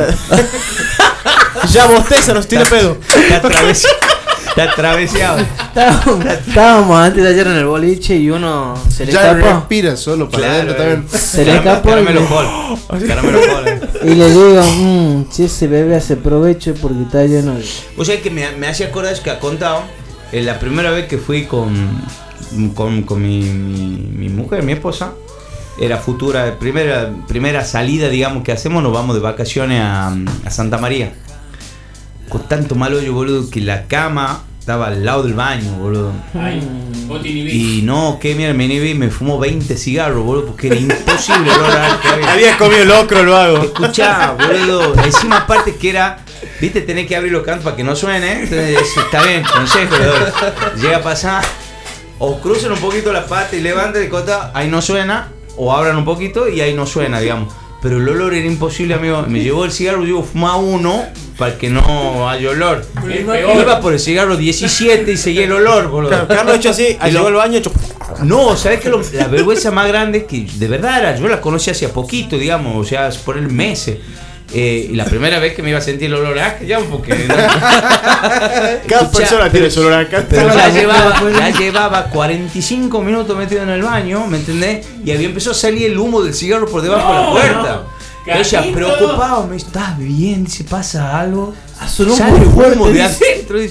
Ya bosteza, nos tiene pedo. Está atravesado. Está atravesado. Estábamos, estábamos antes de ayer en el boliche y uno se le Ya escapó. respira solo para Claro, adentro eh. también. Se le Caram- escapó y Caramelo le- Hall. Caramelo Hall. eh. Y le digo, mmm, si ese bebé hace provecho porque está lleno de... O sea que me, me hace acordar que ha contado eh, la primera vez que fui con, con, con mi, mi, mi mujer, mi esposa. Era futura, primera, primera salida, digamos, que hacemos, nos vamos de vacaciones a, a Santa María. Con tanto mal hoyo, boludo, que la cama estaba al lado del baño, boludo. Ay, vos te inhibís. Y no, que mira, me inhibí, me fumó veinte cigarros, boludo, porque era imposible el olor a que había. Había comido locro el vago. Escuchá, boludo, encima aparte que era, viste, tenés que abrir los cantos para que no suene, entonces está bien, consejo, le doy. Llega a pasar, o crucen un poquito la pata y levanten de cota, ahí no suena, o abran un poquito y ahí no suena, digamos. Pero el olor era imposible, amigo. Me llevó el cigarro, yo fumaba uno para que no haya olor. El peor. Iba por el cigarro diecisiete y seguía el olor, boludo. Carlos hecho así, Y lo- llegó al baño hecho. No, ¿sabes qué? Lo- La vergüenza más grande es que de verdad era, yo la conocí hace poquito, digamos, o sea, por el meses. Eh, y la primera vez que me iba a sentir el olor a asco, ya porque. ¿no? Cada Escuchá, persona tiene su olor acá. Pero ya llevaba, ya llevaba cuarenta y cinco minutos metido en el baño, ¿me entendés? Y había empezado a salir el humo del cigarro por debajo de la No, puerta. no. Ella Carlito. preocupada, me ¿estás bien? ¿Se pasa algo? Sonó Sale muy humo fuerte, de dice. adentro. Dice,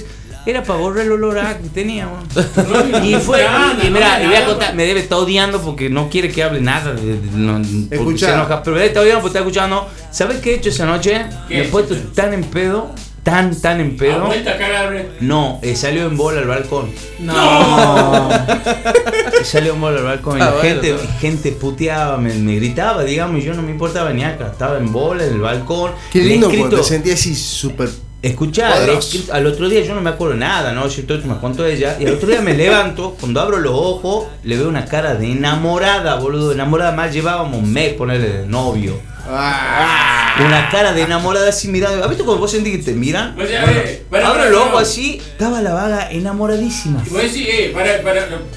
Era para borrar el olor a que teníamos. No, Y fue, no, y, y mira, no, y voy a no, contar, me debe estar odiando porque no quiere que hable nada. De, de- no, porque Escuchá. se enoja, pero me debe estar odiando porque está escuchando. ¿Sabes qué he hecho esa noche? ¿Qué? Me he puesto tan en pedo, tan, tan en A pedo. vuelta a cagar. No, eh, salió en bola al balcón. No. Salió en bola al balcón y Ah, la bueno, gente, no. gente puteaba, me, me gritaba, digamos, y yo no me importaba ni acá. Estaba en bola en el balcón. Qué Le he lindo escrito- cuando te sentías así súper. Escuchá, le he Poderoso. escrito- al otro día yo no me acuerdo nada, ¿no? Si todo esto me contó ella. Y al otro día me levanto, cuando abro los ojos, le veo una cara de enamorada, boludo. Enamorada, más llevábamos un mes ponerle de novio. Ah, Una cara de enamorada así mirando. ¿Has visto cuando vos sentís que te miran? O sea, Bueno, eh, para, abro para, los no. ojos así, estaba la vaga enamoradísima. Y vos decís, eh, para, para,